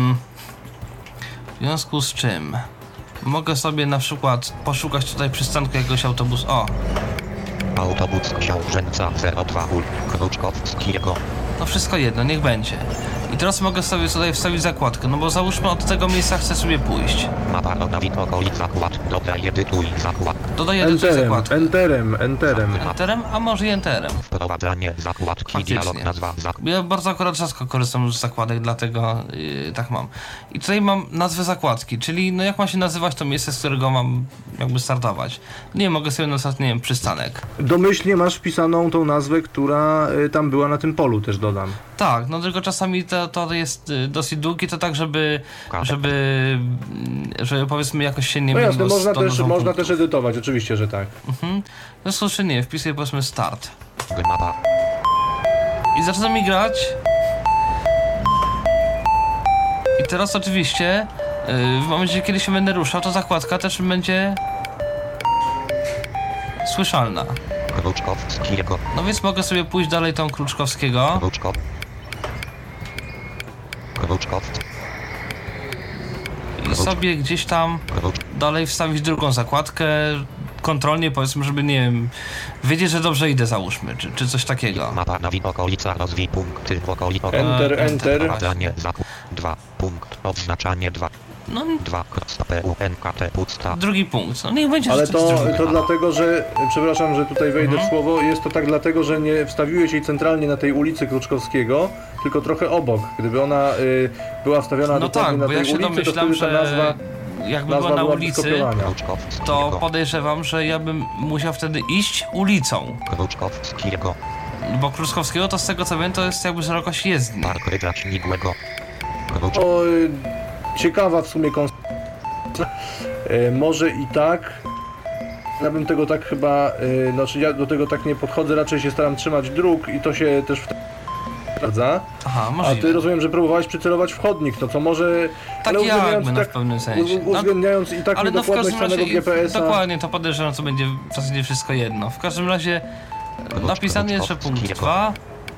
mogę sobie na przykład poszukać tutaj przystanku jakiegoś autobusu. O! Autobus Książęca 02 Kruczkowskiego. No wszystko jedno, niech będzie. I teraz mogę sobie tutaj wstawić zakładkę, no bo załóżmy od tego miejsca chcę sobie pójść. Mapa Rodawid okolic zakład. Dodaj edytuj zakład. Dodaję edytuj zakładkę. Enterem. Enterem, a może i enterem. Wprowadzanie zakładki. Faktycznie. Dialog nazwa zakład. Ja bardzo akurat rzadko korzystam z zakładek, dlatego tak mam. I tutaj mam nazwę zakładki, czyli no jak ma się nazywać to miejsce, z którego mam jakby startować. Nie mogę sobie nazywać, nie wiem, przystanek. Domyślnie masz wpisaną tą nazwę, która tam była na tym polu, też dodam. Tak, no tylko czasami to jest dosyć długie, to tak, żeby powiedzmy jakoś się nie No jasne, myliło z tą nazwą można punktu. też edytować, oczywiście, że tak. W związku z czym nie, wpisuję powiedzmy start. Mapa. I zaczyna mi grać. I teraz oczywiście w momencie, kiedy się będę ruszał, to zakładka też będzie słyszalna. Kruczkowskiego. No więc mogę sobie pójść dalej tą Kruczkowskiego. Kruczkow. I sobie gdzieś tam dalej wstawić drugą zakładkę. Kontrolnie powiedzmy, żeby nie wiem, wiedzieć, że dobrze idę, załóżmy, czy coś takiego. Mapa na okolica, rozwij punkty w okolicy. Enter. Wprowadzanie zakład. 2. Punkt. Oznaczanie 2. No 2. PUNKT pusta. drugi punkt. No niech będzie, Ale że coś drugiego. to dlatego, że, przepraszam, że tutaj wejdę w słowo, jest to tak dlatego, że nie wstawiłeś jej centralnie na tej ulicy Kruczkowskiego, tylko trochę obok. Gdyby ona była wstawiona No dokładnie tak, na bo tej ja się ulicy, to domyślam, wtedy ta że jakby była na byłaby ulicy, skopiowania. to podejrzewam, że ja bym musiał wtedy iść ulicą. Kruczkowskiego. Bo Kruczkowskiego to z tego co wiem, to jest jakby szerokość jezdni. Park Rydza Śmigłego. O, ciekawa w sumie może i tak. Ja bym tego tak chyba, znaczy ja do tego tak nie podchodzę, raczej się staram trzymać dróg i to się też sprawdza. Aha, A możliwe. ty rozumiem, że próbowałeś przycelować w chodnik, no co może... Tak ale jakby, no w pewnym sensie. No, Uwzględniając i tak ale no w niedokładność każdym razie, samego GPS-a. dokładnie, to podejrzewam, co będzie w zasadzie wszystko jedno. W każdym razie napisane jest, że punkt 2.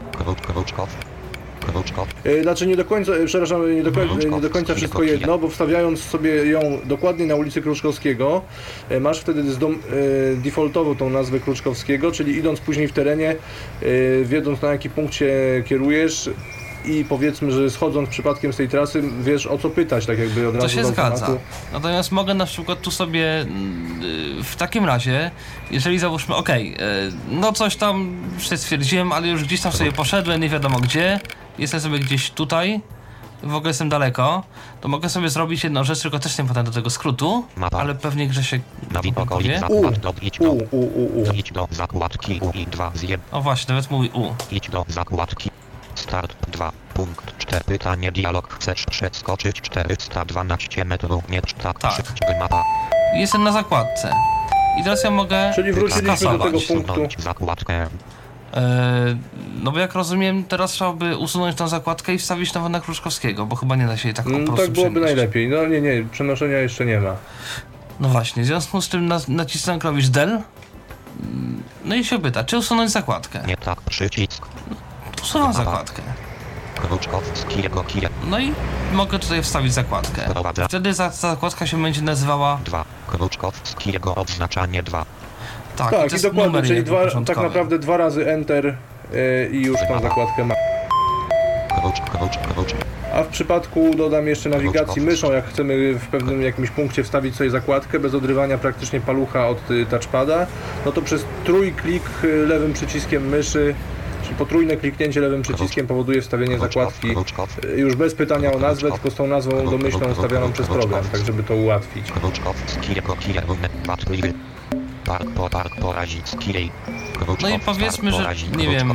Kruczkow. Znaczy nie do końca, przepraszam, nie do końca wszystko jedno, bo wstawiając sobie ją dokładnie na ulicy Kruczkowskiego, masz wtedy defaultowo tą nazwę Kruczkowskiego, czyli idąc później w terenie, wiedząc na jaki punkt się kierujesz i powiedzmy, że schodząc przypadkiem z tej trasy, wiesz o co pytać, tak jakby od razu To się z zgadza. automatu. Natomiast mogę na przykład tu sobie w takim razie, jeżeli załóżmy, no coś tam stwierdziłem, ale już gdzieś tam sobie poszedłem, nie wiadomo gdzie, jestem sobie gdzieś tutaj, w ogóle jestem daleko, to mogę sobie zrobić jedną rzecz, tylko też nie podam do tego skrótu, Mapa. ale pewnie Grzesiek powie. Idź do zakładki UI2 z 1. O właśnie, nawet mówi U. Idź do zakładki. Start 2. Punkt 4. Pytanie dialog. Chcesz przeskoczyć 412 metrów? Nie tak. Tak. Mapa. Jestem na zakładce. I teraz ja mogę Czyli wróciliśmy do tego skasować. punktu. Usunąć zakładkę. No bo jak rozumiem, teraz trzeba by usunąć tą zakładkę i wstawić nową na Kruczkowskiego, bo chyba nie da się jej tak po prostu Tak byłoby przenieść. najlepiej. No nie, przenoszenia jeszcze nie ma. No właśnie, w związku z tym nacisnę klawisz del. No i się pyta, czy usunąć zakładkę? Nie tak. Przycisk. Usunąłem zakładkę. Kruczkowskiego kije. No i mogę tutaj wstawić zakładkę. Wtedy zakładka się będzie nazywała 2. Kruczkowskiego oznaczanie 2. tak, Tak, to i jest dokładnie, numer czyli jakby tak początkowy. naprawdę 2 razy Enter i już tą zakładkę ma. Krucz. A w przypadku, dodam jeszcze nawigacji myszą, jak chcemy w pewnym jakimś punkcie wstawić sobie zakładkę bez odrywania praktycznie palucha od touchpada, no to przez trójklik lewym przyciskiem myszy, czyli potrójne kliknięcie lewym przyciskiem powoduje wstawienie zakładki już bez pytania o nazwę, tylko z tą nazwą domyślną ustawioną przez program, tak żeby to ułatwić. Kruczkowskiego kije. Batliwy. Park Porazicki. No i powiedzmy, że nie wiem.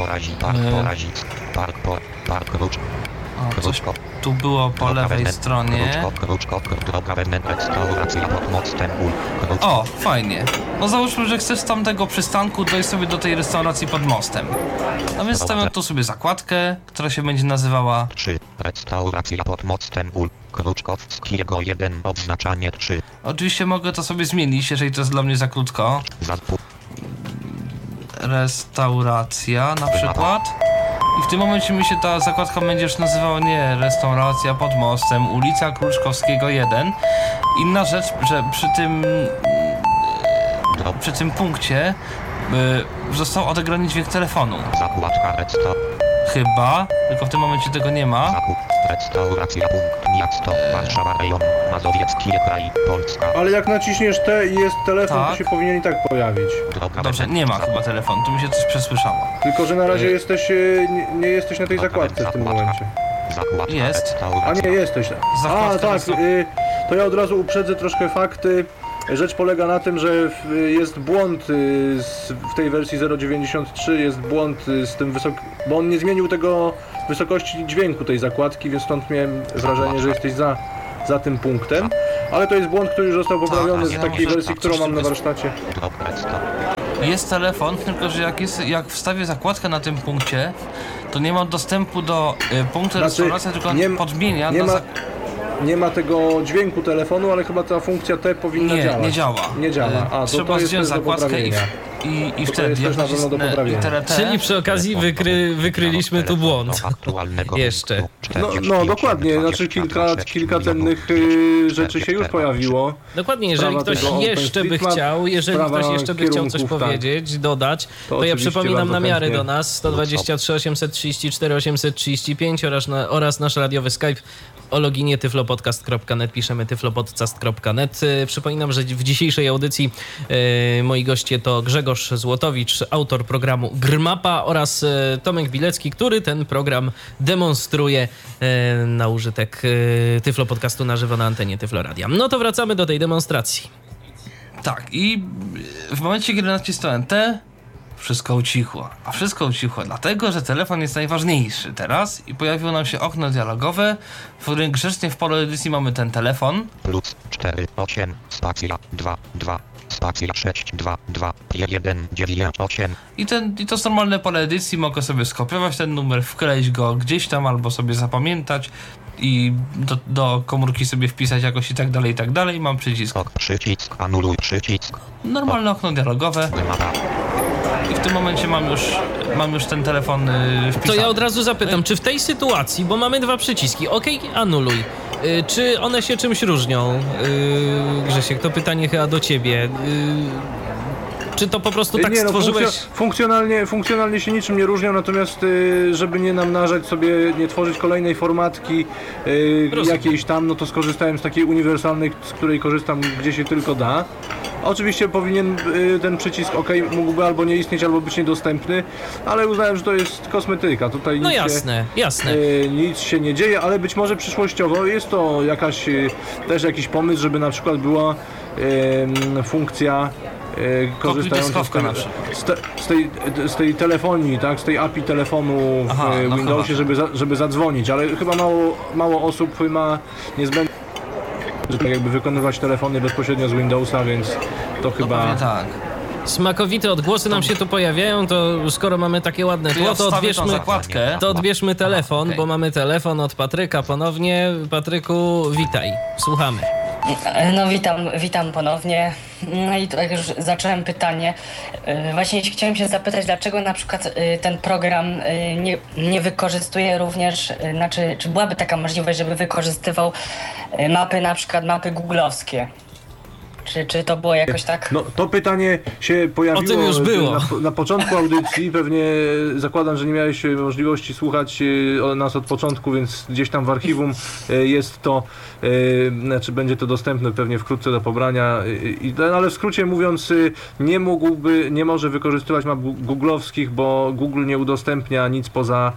O, coś tu było po lewej stronie. O, fajnie. No załóżmy, że chcesz z tamtego przystanku dojść sobie do tej restauracji pod mostem. No więc stawiam tu sobie zakładkę, która się będzie nazywała 3. Restauracja pod mostem Kruczkowskiego 1. Oznaczanie 3. Oczywiście mogę to sobie zmienić, jeżeli to jest dla mnie za krótko. Restauracja na przykład. I w tym momencie mi się ta zakładka będzie już nazywała nie restauracja pod mostem, ulica Kruczkowskiego 1. Inna rzecz, że przy tym punkcie został odegrany dźwięk telefonu. Zakładka Chyba, tylko w tym momencie tego nie ma. Zakup, restauracja, punkt, miasto, Warszawa, rejon, Mazowiecki kraj, Polska. Ale jak naciśniesz T i jest telefon, Tak. to się powinien i tak pojawić. Droga Dobrze, nie ma chyba telefonu, tu mi się coś przesłyszało. Tylko, że na razie jesteś, nie jesteś na tej zakładce w tym momencie. Zakładka, Jest. A restauracja. nie, jesteś. A, Zakładka tak, jest- to ja od razu uprzedzę troszkę fakty. Rzecz polega na tym, że jest błąd w tej wersji 0.93, jest błąd z tym bo on nie zmienił tego wysokości dźwięku tej zakładki, więc stąd miałem wrażenie, że jesteś za tym punktem. Ale to jest błąd, który już został poprawiony Tak, w ja takiej muszę- wersji, którą coś mam na tu jest- warsztacie. Droga restauracja. Jest telefon, tylko że jak wstawię zakładkę na tym punkcie, to nie ma dostępu do punktu restauracji, tylko podmienia nie na ma, nie ma tego dźwięku telefonu, ale chyba ta funkcja T powinna Nie, działać. nie działa. Nie działa. A, Trzeba to jest zdjąć też do zakładkę i poprawienia. wtedy jest też na pewno do poprawienia. literę T. Czyli przy okazji wykryliśmy tu błąd. Jeszcze. No dokładnie, znaczy kilka cennych rzeczy się już pojawiło. Dokładnie, jeżeli Sprawa ktoś tego jeszcze by OpenStreetMap, chciał, jeżeli sprawa ktoś jeszcze by chciał coś kierunków, tak. powiedzieć, dodać, to ja oczywiście przypominam bardzo namiary chętnie. do nas 123 834 835 oraz nasz radiowy Skype o loginie tyflopodcast.net, piszemy tyflopodcast.net. Przypominam, że w dzisiejszej audycji moi goście to Grzegorz Złotowicz, autor programu Grmapa oraz Tomek Bilecki, który ten program demonstruje na użytek Tyflo Podcastu na żywo na antenie Tyflo Radia. No to wracamy do tej demonstracji. Tak, i w momencie, kiedy nacisnąłem T, wszystko ucichło. A wszystko ucichło dlatego, że telefon jest najważniejszy teraz i pojawiło nam się okno dialogowe, w którym grzecznie w polu edycji mamy ten telefon. Plus 4, 8, spacja, 2, 2, spacja 6, 2, 2, 1, 9, 8. I to jest normalne pole edycji, mogę sobie skopiować ten numer, wkleić go gdzieś tam albo sobie zapamiętać i do komórki sobie wpisać jakoś i tak dalej, mam przycisk. Ok, przycisk, anuluj przycisk. Normalne okno dialogowe Grmapa. i w tym momencie mam już ten telefon To wpisany. ja od razu zapytam, czy w tej sytuacji, bo mamy dwa przyciski, OK, anuluj, czy one się czymś różnią? Grzesiek, to pytanie chyba do ciebie. Czy to po prostu tak Nie, no, stworzyłeś? funkcjonalnie się niczym nie różnią, natomiast żeby nie namnażać sobie, nie tworzyć kolejnej formatki jakiejś tam, no to skorzystałem z takiej uniwersalnej, z której korzystam gdzie się tylko da. Oczywiście powinien ten przycisk OK mógłby albo nie istnieć, albo być niedostępny, ale uznałem, że to jest kosmetyka. Tutaj No nic jasne. nic się nie dzieje, ale być może przyszłościowo jest to też jakiś pomysł, żeby na przykład była funkcja korzystająca dyskowka na przykład. z tej telefonii, tak, z tej API telefonu w Aha, no Windowsie, żeby zadzwonić, ale chyba mało osób ma niezbędne, że tak jakby wykonywać telefony bezpośrednio z Windowsa, więc to chyba... Pewnie tak. Smakowite odgłosy nam się tu pojawiają, to skoro mamy takie ładne To ja tło, to wstawię tą odbierzmy, zakładkę. to odbierzmy telefon, okej. bo mamy telefon od Patryka ponownie. Patryku, witaj, słuchamy. No witam ponownie. No i tak już zacząłem pytanie. Właśnie chciałem się zapytać, dlaczego na przykład ten program nie wykorzystuje również, znaczy czy byłaby taka możliwość, żeby wykorzystywał mapy, na przykład mapy googlowskie? Czy to było jakoś tak? No, to pytanie się pojawiło O tym już było. Na początku audycji. Pewnie zakładam, że nie miałeś możliwości słuchać nas od początku, więc gdzieś tam w archiwum jest to, znaczy będzie to dostępne pewnie wkrótce do pobrania. Ale w skrócie mówiąc, nie może wykorzystywać map googlowskich, bo Google nie udostępnia nic poza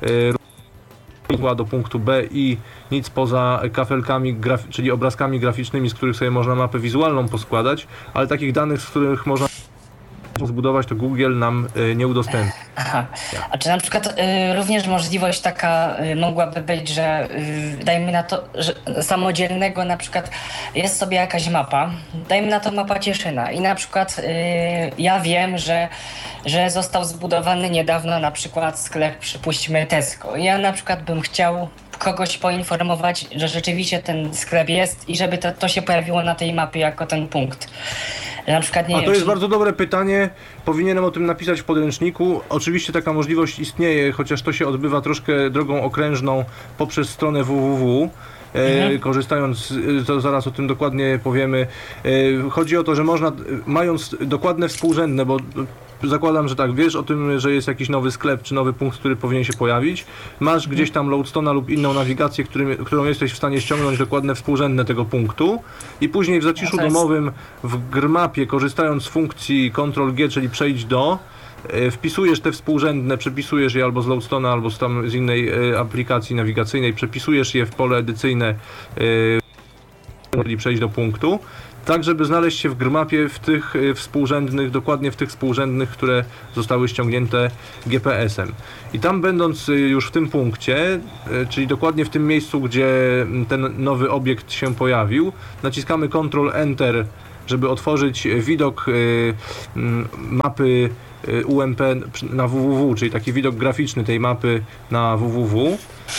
do punktu B i nic poza kafelkami, czyli obrazkami graficznymi, z których sobie można mapę wizualną poskładać, ale takich danych, z których można zbudować, to Google nam nie udostępni. Aha. A czy na przykład również możliwość taka mogłaby być, że dajmy na to, że samodzielnego na przykład jest sobie jakaś mapa, dajmy na to mapa Cieszyna i na przykład ja wiem, że został zbudowany niedawno na przykład sklep, przypuśćmy Tesco. Ja na przykład bym chciał kogoś poinformować, że rzeczywiście ten sklep jest i żeby to się pojawiło na tej mapie jako ten punkt. Na przykład nie A wiem, to jest czy... bardzo dobre pytanie. Powinienem o tym napisać w podręczniku. Oczywiście taka możliwość istnieje, chociaż to się odbywa troszkę drogą okrężną poprzez stronę www. Korzystając, to zaraz o tym dokładnie powiemy. Chodzi o to, że można, mając dokładne współrzędne, bo zakładam, że tak, wiesz o tym, że jest jakiś nowy sklep czy nowy punkt, który powinien się pojawić. Masz gdzieś tam Loadstone'a lub inną nawigację, którą jesteś w stanie ściągnąć dokładne współrzędne tego punktu i później w zaciszu domowym w Grmapie, korzystając z funkcji Ctrl-G, czyli przejdź do, wpisujesz te współrzędne, przepisujesz je albo z Loadstone'a, albo z innej aplikacji nawigacyjnej, przepisujesz je w pole edycyjne, czyli przejść do punktu, tak żeby znaleźć się w Grmapie w tych współrzędnych, dokładnie w tych współrzędnych, które zostały ściągnięte GPS-em. I tam będąc już w tym punkcie, czyli dokładnie w tym miejscu, gdzie ten nowy obiekt się pojawił, naciskamy Ctrl-Enter, żeby otworzyć widok mapy UMP na www, czyli taki widok graficzny tej mapy na www.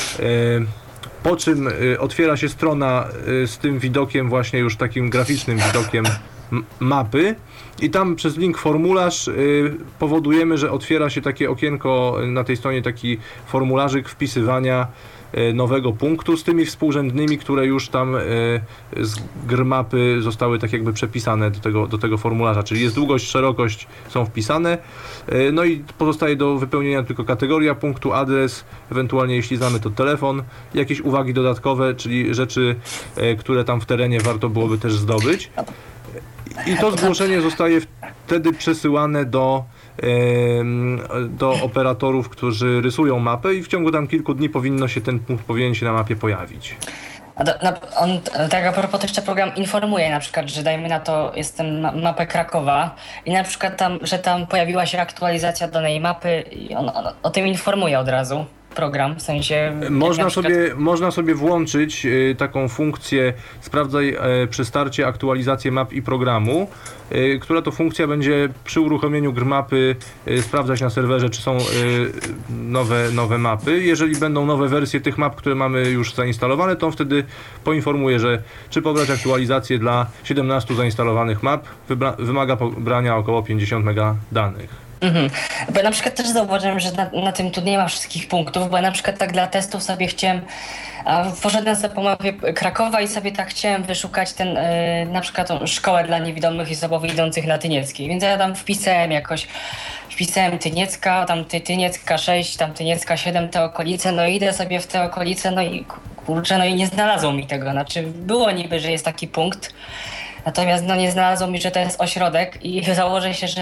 Po czym otwiera się strona z tym widokiem, właśnie już takim graficznym widokiem mapy i tam przez link formularz powodujemy, że otwiera się takie okienko na tej stronie, taki formularzyk wpisywania nowego punktu z tymi współrzędnymi, które już tam z Grmapy zostały tak jakby przepisane do tego formularza, czyli jest długość, szerokość są wpisane, no i pozostaje do wypełnienia tylko kategoria punktu, adres, ewentualnie jeśli znamy to telefon, jakieś uwagi dodatkowe, czyli rzeczy, które tam w terenie warto byłoby też zdobyć. I to zgłoszenie zostaje wtedy przesyłane do operatorów, którzy rysują mapę i w ciągu tam kilku dni ten punkt powinien się na mapie pojawić. On, tak a propos, to jeszcze program informuje na przykład, że dajmy na to, jestem mapę Krakowa i na przykład że tam pojawiła się aktualizacja danej mapy i on o tym informuje od razu. Program, w sensie... Można sobie włączyć taką funkcję sprawdzaj przy starcie aktualizację map i programu, która to funkcja będzie przy uruchomieniu Grmapy sprawdzać na serwerze, czy są nowe mapy. Jeżeli będą nowe wersje tych map, które mamy już zainstalowane, to on wtedy poinformuje, że czy pobrać aktualizację dla 17 zainstalowanych map, wymaga pobrania około 50 mega danych. Bo ja na przykład też zauważyłem, że na tym tu nie ma wszystkich punktów, bo ja na przykład tak dla testów sobie chciałem, poszedłem sobie po mapie Krakowa i sobie tak chciałem wyszukać na przykład tą szkołę dla niewidomych i słabowidzących na Tynieckiej, więc ja tam wpisałem Tyniecka, tam Tyniecka 6, tam Tyniecka 7, te okolice, no i idę sobie w te okolice, no i kurczę, no i nie znalazło mi tego, znaczy było niby, że jest taki punkt, natomiast nie znalazło mi, że to jest ośrodek i założę się,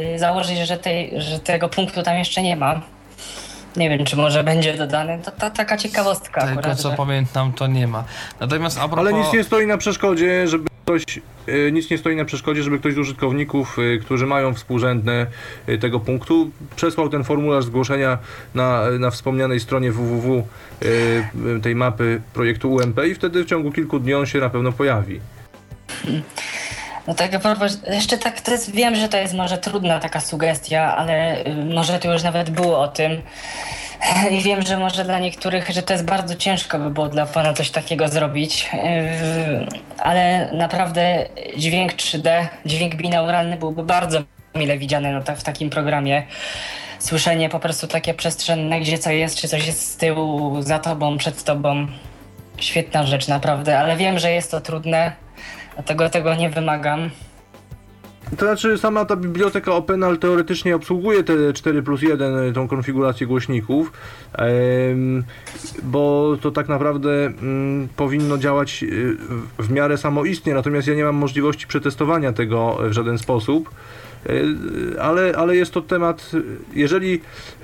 że tego punktu tam jeszcze nie ma. Nie wiem, czy może będzie dodany. To taka ciekawostka. Tego akurat, co pamiętam, to nie ma. Natomiast a propos... Ale nic nie stoi na przeszkodzie, żeby ktoś z użytkowników, którzy mają współrzędne tego punktu, przesłał ten formularz zgłoszenia na wspomnianej stronie www tej mapy projektu UMP i wtedy w ciągu kilku dni on się na pewno pojawi. No tak, jeszcze tak, wiem, że to jest może trudna taka sugestia, ale może to już nawet było o tym. I wiem, że może dla niektórych, że to jest bardzo ciężko by było dla pana coś takiego zrobić, ale naprawdę dźwięk 3D, dźwięk binauralny byłby bardzo mile widziany w takim programie. Słyszenie po prostu takie przestrzenne, gdzie co jest, czy coś jest z tyłu, za tobą, przed tobą. Świetna rzecz naprawdę, ale wiem, że jest to trudne. Dlatego tego nie wymagam. To znaczy sama ta biblioteka Openal teoretycznie obsługuje te 4+1, tą konfigurację głośników, bo to tak naprawdę powinno działać w miarę samoistnie, natomiast ja nie mam możliwości przetestowania tego w żaden sposób. Ale jest to temat, jeżeli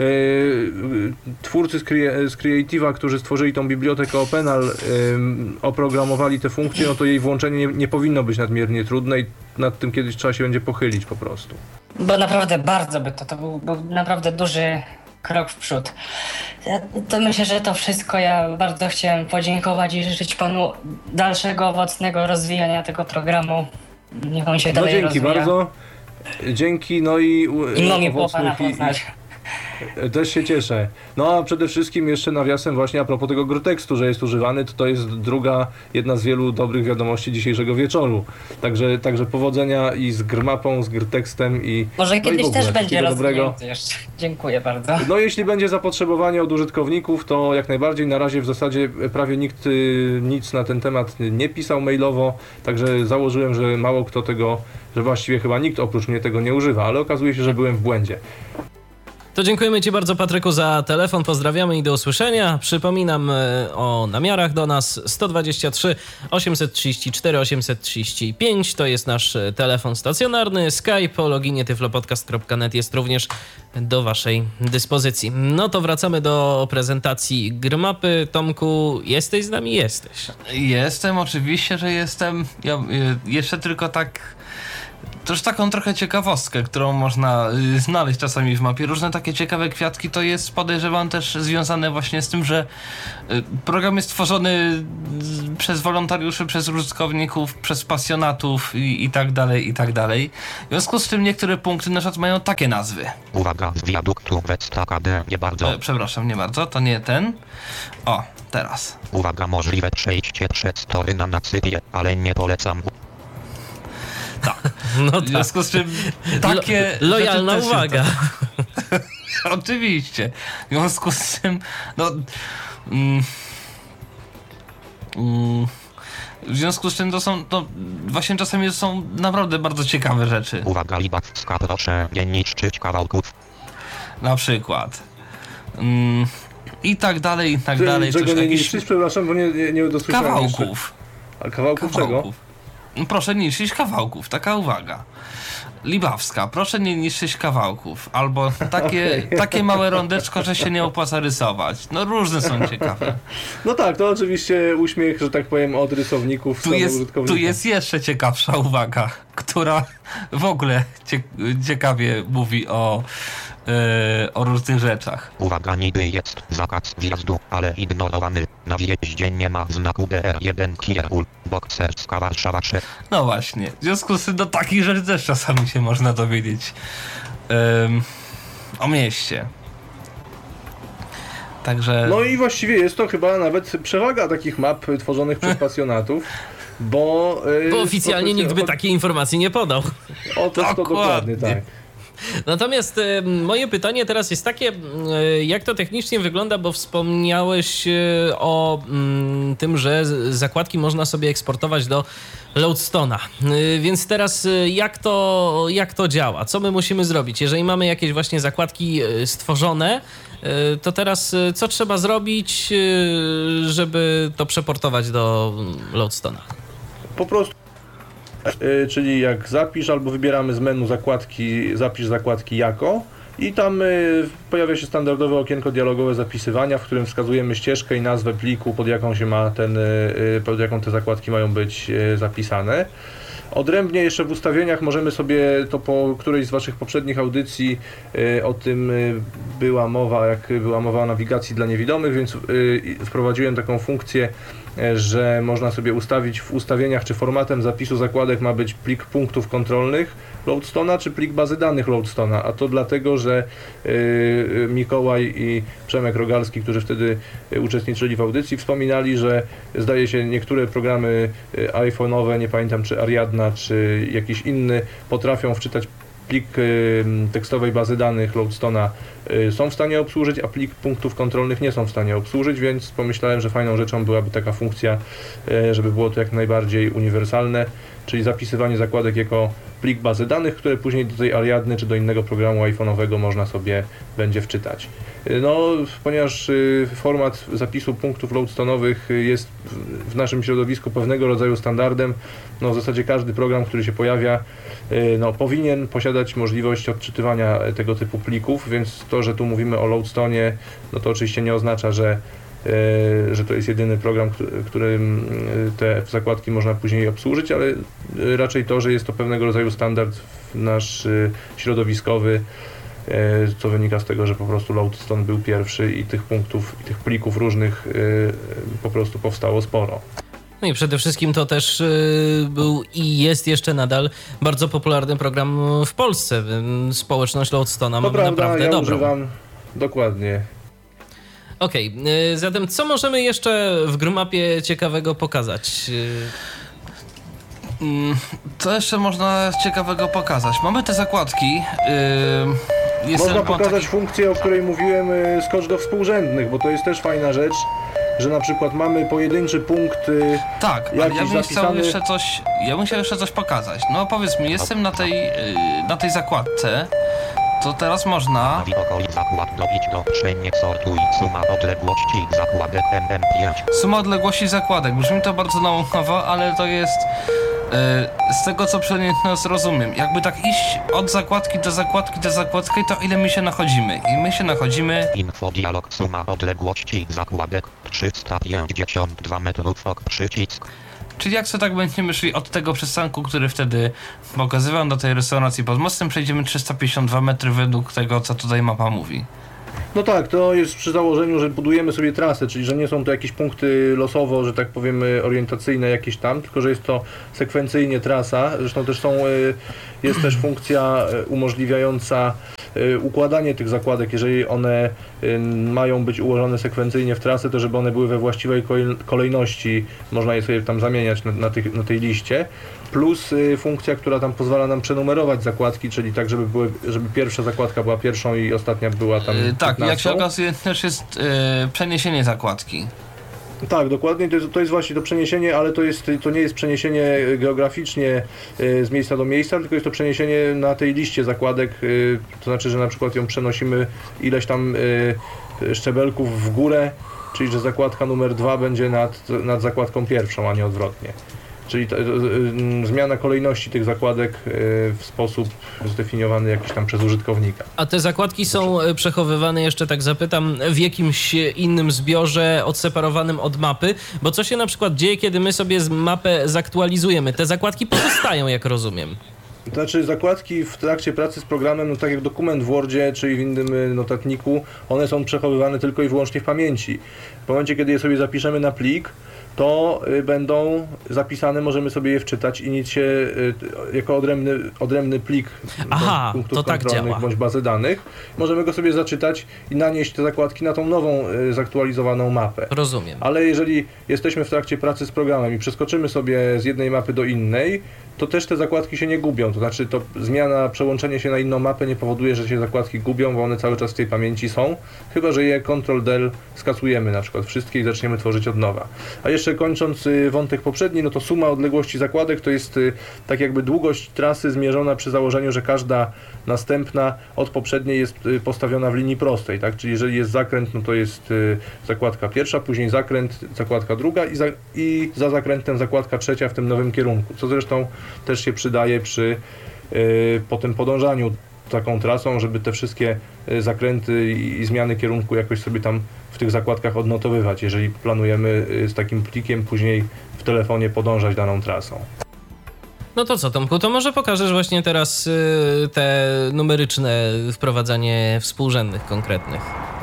twórcy z Creative'a, którzy stworzyli tą bibliotekę Openal, oprogramowali te funkcje, no to jej włączenie nie powinno być nadmiernie trudne i nad tym kiedyś trzeba się będzie pochylić po prostu. Bo naprawdę bardzo to był naprawdę duży krok w przód. To myślę, że to wszystko. Ja bardzo chciałem podziękować i życzyć panu dalszego, owocnego rozwijania tego programu. Niech on się dalej dzięki rozwija. bardzo. Dzięki, I miło pana poznać. Też się cieszę. No a przede wszystkim jeszcze nawiasem właśnie a propos tego grytekstu, że jest używany, to jest jedna z wielu dobrych wiadomości dzisiejszego wieczoru. Także powodzenia i z grmapą, z grytekstem i... Może no kiedyś i w ogóle, też będzie wszystkiego dobrego. rozwinięty jeszcze. Dziękuję bardzo. No jeśli będzie zapotrzebowanie od użytkowników, to jak najbardziej. Na razie w zasadzie prawie nikt nic na ten temat nie pisał mailowo, także założyłem, że mało kto tego, że właściwie chyba nikt oprócz mnie tego nie używa, ale okazuje się, że byłem w błędzie. To dziękujemy Ci bardzo, Patryku, za telefon. Pozdrawiamy i do usłyszenia. Przypominam o namiarach do nas 123 834 835. To jest nasz telefon stacjonarny. Skype o loginie tyflopodcast.net jest również do Waszej dyspozycji. No to wracamy do prezentacji Grmapy. Tomku, jesteś z nami? Jesteś. Jestem, oczywiście, że jestem. Ja jeszcze tylko tak... To już taką trochę ciekawostkę, którą można znaleźć czasami w mapie. Różne takie ciekawe kwiatki to jest, podejrzewam, też związane właśnie z tym, że program jest tworzony przez wolontariuszy, przez użytkowników, przez pasjonatów i tak dalej, i tak dalej. W związku z tym niektóre punkty na przykład mają takie nazwy. Uwaga, z wiaduktu Westa KD, nie bardzo. Przepraszam, nie bardzo, to nie ten. O, teraz. Uwaga, możliwe przejście przez tory na nasypie, ale nie polecam. No W związku z czym takie... Lojalna rzeczy też się uwaga. Oczywiście. W związku z tym, no... w związku z czym to są, no właśnie czasami to są naprawdę bardzo ciekawe rzeczy. Uwaga, Libawska, proszę nie niszczyć kawałków. Na przykład. I tak dalej, i tak dalej. Czego Coś nie jakiś niszczyć? Przepraszam, bo nie dosłyszałem kawałków. A kawałków czego? Proszę nie niszczyć kawałków, taka uwaga. Libawska, proszę nie niszczyć kawałków. Albo takie małe rondeczko, że się nie opłaca rysować. No różne są ciekawe. No tak, to oczywiście uśmiech, że tak powiem, od rysowników, Tu jest jeszcze ciekawsza uwaga, która w ogóle ciekawie mówi o różnych rzeczach. Uwaga, niby jest zakaz wjazdu, ale ignorowany. Na wjeździe nie ma znaku DR1 Kierul, Bokserska Warszawa 6. No właśnie, w związku z tym do takich rzeczy też czasami się można dowiedzieć o mieście. Także... No i właściwie jest to chyba nawet przewaga takich map tworzonych przez pasjonatów, bo oficjalnie nikt by takiej informacji nie podał. To dokładnie tak. Natomiast moje pytanie teraz jest takie, jak to technicznie wygląda, bo wspomniałeś o tym, że zakładki można sobie eksportować do Loadstone'a. Więc teraz jak to działa? Co my musimy zrobić? Jeżeli mamy jakieś właśnie zakładki stworzone, to teraz co trzeba zrobić, żeby to przeportować do Loadstone'a? Po prostu czyli jak zapisz, albo wybieramy z menu zakładki, zapisz zakładki jako i tam pojawia się standardowe okienko dialogowe zapisywania, w którym wskazujemy ścieżkę i nazwę pliku, pod jaką te zakładki mają być zapisane. Odrębnie jeszcze w ustawieniach możemy sobie, to po którejś z Waszych poprzednich audycji o tym była mowa, jak była mowa o nawigacji dla niewidomych, więc wprowadziłem taką funkcję, że można sobie ustawić w ustawieniach, czy formatem zapisu zakładek ma być plik punktów kontrolnych Loadstone'a, czy plik bazy danych Loadstone'a, a to dlatego, że Mikołaj i Przemek Rogalski, którzy wtedy uczestniczyli w audycji, wspominali, że zdaje się niektóre programy iPhone'owe, nie pamiętam czy Ariadna, czy jakiś inny, potrafią wczytać plik tekstowej bazy danych Loadstone'a, są w stanie obsłużyć, a plik punktów kontrolnych nie są w stanie obsłużyć, więc pomyślałem, że fajną rzeczą byłaby taka funkcja, żeby było to jak najbardziej uniwersalne, czyli zapisywanie zakładek jako plik bazy danych, które później do tej Ariadny czy do innego programu iPhone'owego można sobie będzie wczytać. No, ponieważ format zapisu punktów Loadstone'owych jest w naszym środowisku pewnego rodzaju standardem, no w zasadzie każdy program, który się pojawia, no, powinien posiadać możliwość odczytywania tego typu plików, więc to, że tu mówimy o Loadstone'ie, no to oczywiście nie oznacza, że to jest jedyny program, którym te zakładki można później obsłużyć, ale raczej to, że jest to pewnego rodzaju standard nasz środowiskowy, co wynika z tego, że po prostu Loadstone był pierwszy i tych punktów, i tych plików różnych po prostu powstało sporo. No i przede wszystkim to też był i jest jeszcze nadal bardzo popularny program w Polsce. Społeczność Lodestona To ma prawda, naprawdę ja dobrą. używam dokładnie. Okej, zatem co możemy jeszcze w Grumapie ciekawego pokazać? Co jeszcze można ciekawego pokazać? Mamy te zakładki. Można pokazać funkcję, o której mówiłem, skocz do współrzędnych, bo to jest też fajna rzecz, że na przykład mamy pojedynczy punkt. Tak, ale jakiś ja bym chciał zapisany- jeszcze coś pokazać. No powiedz mi, jestem na tej zakładce, to teraz można... Nawi okolic zakład dobić do nie sortuj suma odległości zakładek MM5. Suma odległości zakładek. Brzmi to bardzo naukowo, ale to jest z tego, co przynajmniej rozumiem. Jakby tak iść od zakładki do zakładki do zakładki, to ile my się nachodzimy? I my się nachodzimy... Info dialog suma odległości zakładek 352 metrów ok przycisk. Czyli jak sobie tak będziemy szli od tego przystanku, który wtedy pokazywał do tej restauracji pod mostem, przejdziemy 352 metry według tego, co tutaj mapa mówi. No tak, to jest przy założeniu, że budujemy sobie trasę, czyli że nie są to jakieś punkty losowo, że tak powiem, orientacyjne jakieś tam, tylko że jest to sekwencyjnie trasa. Zresztą też jest też funkcja umożliwiająca układanie tych zakładek, jeżeli one mają być ułożone sekwencyjnie w trasę, to żeby one były we właściwej kolejności, można je sobie tam zamieniać na tej liście. Plus funkcja, która tam pozwala nam przenumerować zakładki, czyli tak, żeby pierwsza zakładka była pierwszą i ostatnia była tam Tak, 15. jak się okazuje, też jest przeniesienie zakładki. Tak, dokładnie, to jest właśnie to przeniesienie, ale to nie jest przeniesienie geograficznie z miejsca do miejsca, tylko jest to przeniesienie na tej liście zakładek, to znaczy, że na przykład ją przenosimy ileś tam szczebelków w górę, czyli że zakładka numer 2 będzie nad zakładką pierwszą, a nie odwrotnie. Czyli zmiana kolejności tych zakładek w sposób zdefiniowany jakiś tam przez użytkownika. A te zakładki są przechowywane, jeszcze tak zapytam, w jakimś innym zbiorze odseparowanym od mapy? Bo co się na przykład dzieje, kiedy my sobie mapę zaktualizujemy? Te zakładki pozostają, jak rozumiem. To znaczy zakładki w trakcie pracy z programem, no tak jak dokument w Wordzie czy w innym notatniku, one są przechowywane tylko i wyłącznie w pamięci. W momencie, kiedy je sobie zapiszemy na plik, to będą zapisane, możemy sobie je wczytać i nic się jako odrębny plik Aha, punktów to tak kontrolnych działa. bądź bazy danych. Możemy go sobie zaczytać i nanieść te zakładki na tą nową, zaktualizowaną mapę. Rozumiem. Ale jeżeli jesteśmy w trakcie pracy z programem i przeskoczymy sobie z jednej mapy do innej, to też te zakładki się nie gubią. To znaczy przełączenie się na inną mapę nie powoduje, że się zakładki gubią, bo one cały czas w tej pamięci są, chyba że je Ctrl-Del skasujemy na przykład wszystkie i zaczniemy tworzyć od nowa. A jeszcze kończąc wątek poprzedni, no to suma odległości zakładek to jest tak jakby długość trasy zmierzona przy założeniu, że każda następna od poprzedniej jest postawiona w linii prostej, tak? Czyli jeżeli jest zakręt, no to jest zakładka pierwsza, później zakręt, zakładka druga i za zakrętem zakładka trzecia w tym nowym kierunku, co zresztą też się przydaje przy potem podążaniu taką trasą, żeby te wszystkie zakręty i zmiany kierunku jakoś sobie tam w tych zakładkach odnotowywać, jeżeli planujemy z takim plikiem później w telefonie podążać daną trasą. No to co, Tomku, to może pokażesz właśnie teraz te numeryczne wprowadzanie współrzędnych konkretnych.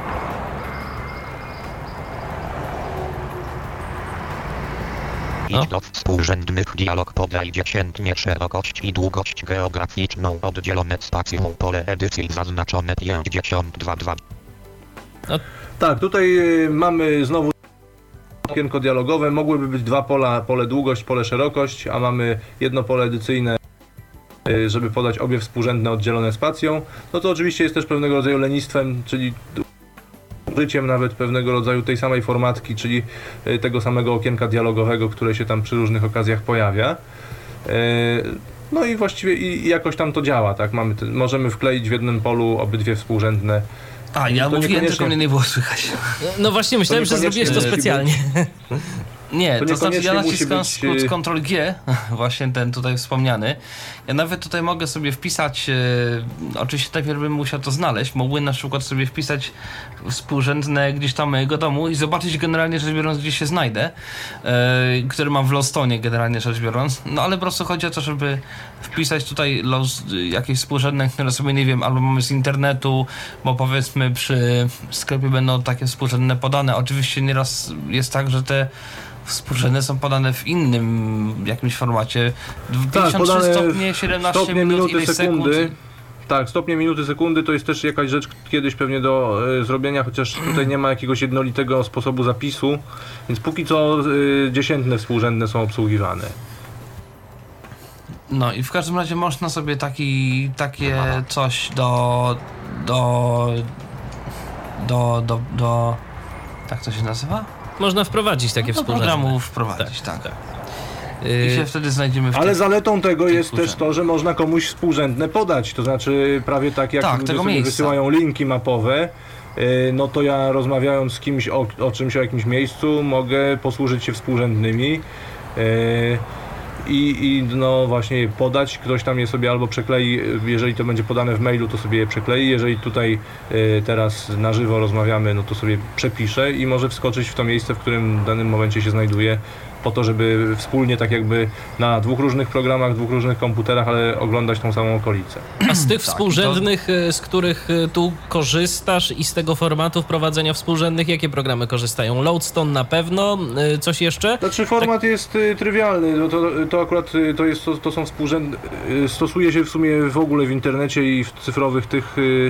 Idź do współrzędnych dialog podaj dziesiętnie szerokość i długość geograficzną oddzielone spacją pole edycji zaznaczone 52. Tak, tutaj mamy znowu okienko dialogowe, mogłyby być dwa pola, pole długość, pole szerokość, a mamy jedno pole edycyjne, żeby podać obie współrzędne oddzielone spacją. No to oczywiście jest też pewnego rodzaju lenistwem, czyli użyciem nawet pewnego rodzaju tej samej formatki, czyli tego samego okienka dialogowego, które się tam przy różnych okazjach pojawia. No i właściwie i jakoś tam to działa, tak? Możemy wkleić w jednym polu obydwie współrzędne. A, ja To mówiłem, niekoniecznie- tylko mnie nie było słychać. No właśnie, myślałem, że niekoniecznie zrobiłeś to musi specjalnie. Nie, To to znaczy ja niekoniecznie musi naciskam być, skrót Ctrl-G, właśnie ten tutaj wspomniany. Ja nawet tutaj mogę sobie wpisać, oczywiście najpierw bym musiał to znaleźć, mógłbym na przykład sobie wpisać współrzędne gdzieś tam mojego domu i zobaczyć generalnie rzecz biorąc, gdzie się znajdę, który mam w Lowstonie generalnie rzecz biorąc. No ale po prostu chodzi o to, żeby wpisać tutaj jakieś współrzędne, które sobie nie wiem, albo mamy z internetu, bo powiedzmy przy sklepie będą takie współrzędne podane. Oczywiście nieraz jest tak, że te Współrzędne są podane w innym jakimś formacie. Tak, 53 podane stopnie, 17 stopnie, minut, minuty, ileś sekundy. sekund. Tak, stopnie, minuty, sekundy to jest też jakaś rzecz kiedyś pewnie do zrobienia, chociaż tutaj nie ma jakiegoś jednolitego sposobu zapisu, więc póki co dziesiętne współrzędne są obsługiwane. No i w każdym razie można sobie takie coś tak to się nazywa? Można wprowadzić takie Do współrzędne. programu wprowadzić, tak. tak. I się wtedy znajdziemy w Ale tych- zaletą tego tych jest też współrzędnych. to, że można komuś współrzędne podać, to znaczy prawie tak jak Tak, ludzie tego sobie miejsca. wysyłają linki mapowe, no to ja rozmawiając z kimś o czymś, o jakimś miejscu, mogę posłużyć się współrzędnymi i no właśnie podać, ktoś tam je sobie albo przeklei, jeżeli to będzie podane w mailu, to sobie je przeklei, jeżeli tutaj teraz na żywo rozmawiamy, no to sobie przepisze i może wskoczyć w to miejsce, w którym w danym momencie się znajduje, po to, żeby wspólnie tak jakby na dwóch różnych programach, dwóch różnych komputerach, ale oglądać tą samą okolicę. A z tych Tak, współrzędnych, z których tu korzystasz i z tego formatu wprowadzenia współrzędnych, jakie programy korzystają? Loadstone na pewno, coś jeszcze? Znaczy format jest trywialny, no to akurat to są współrzędne, stosuje się w sumie w ogóle w internecie i w cyfrowych tych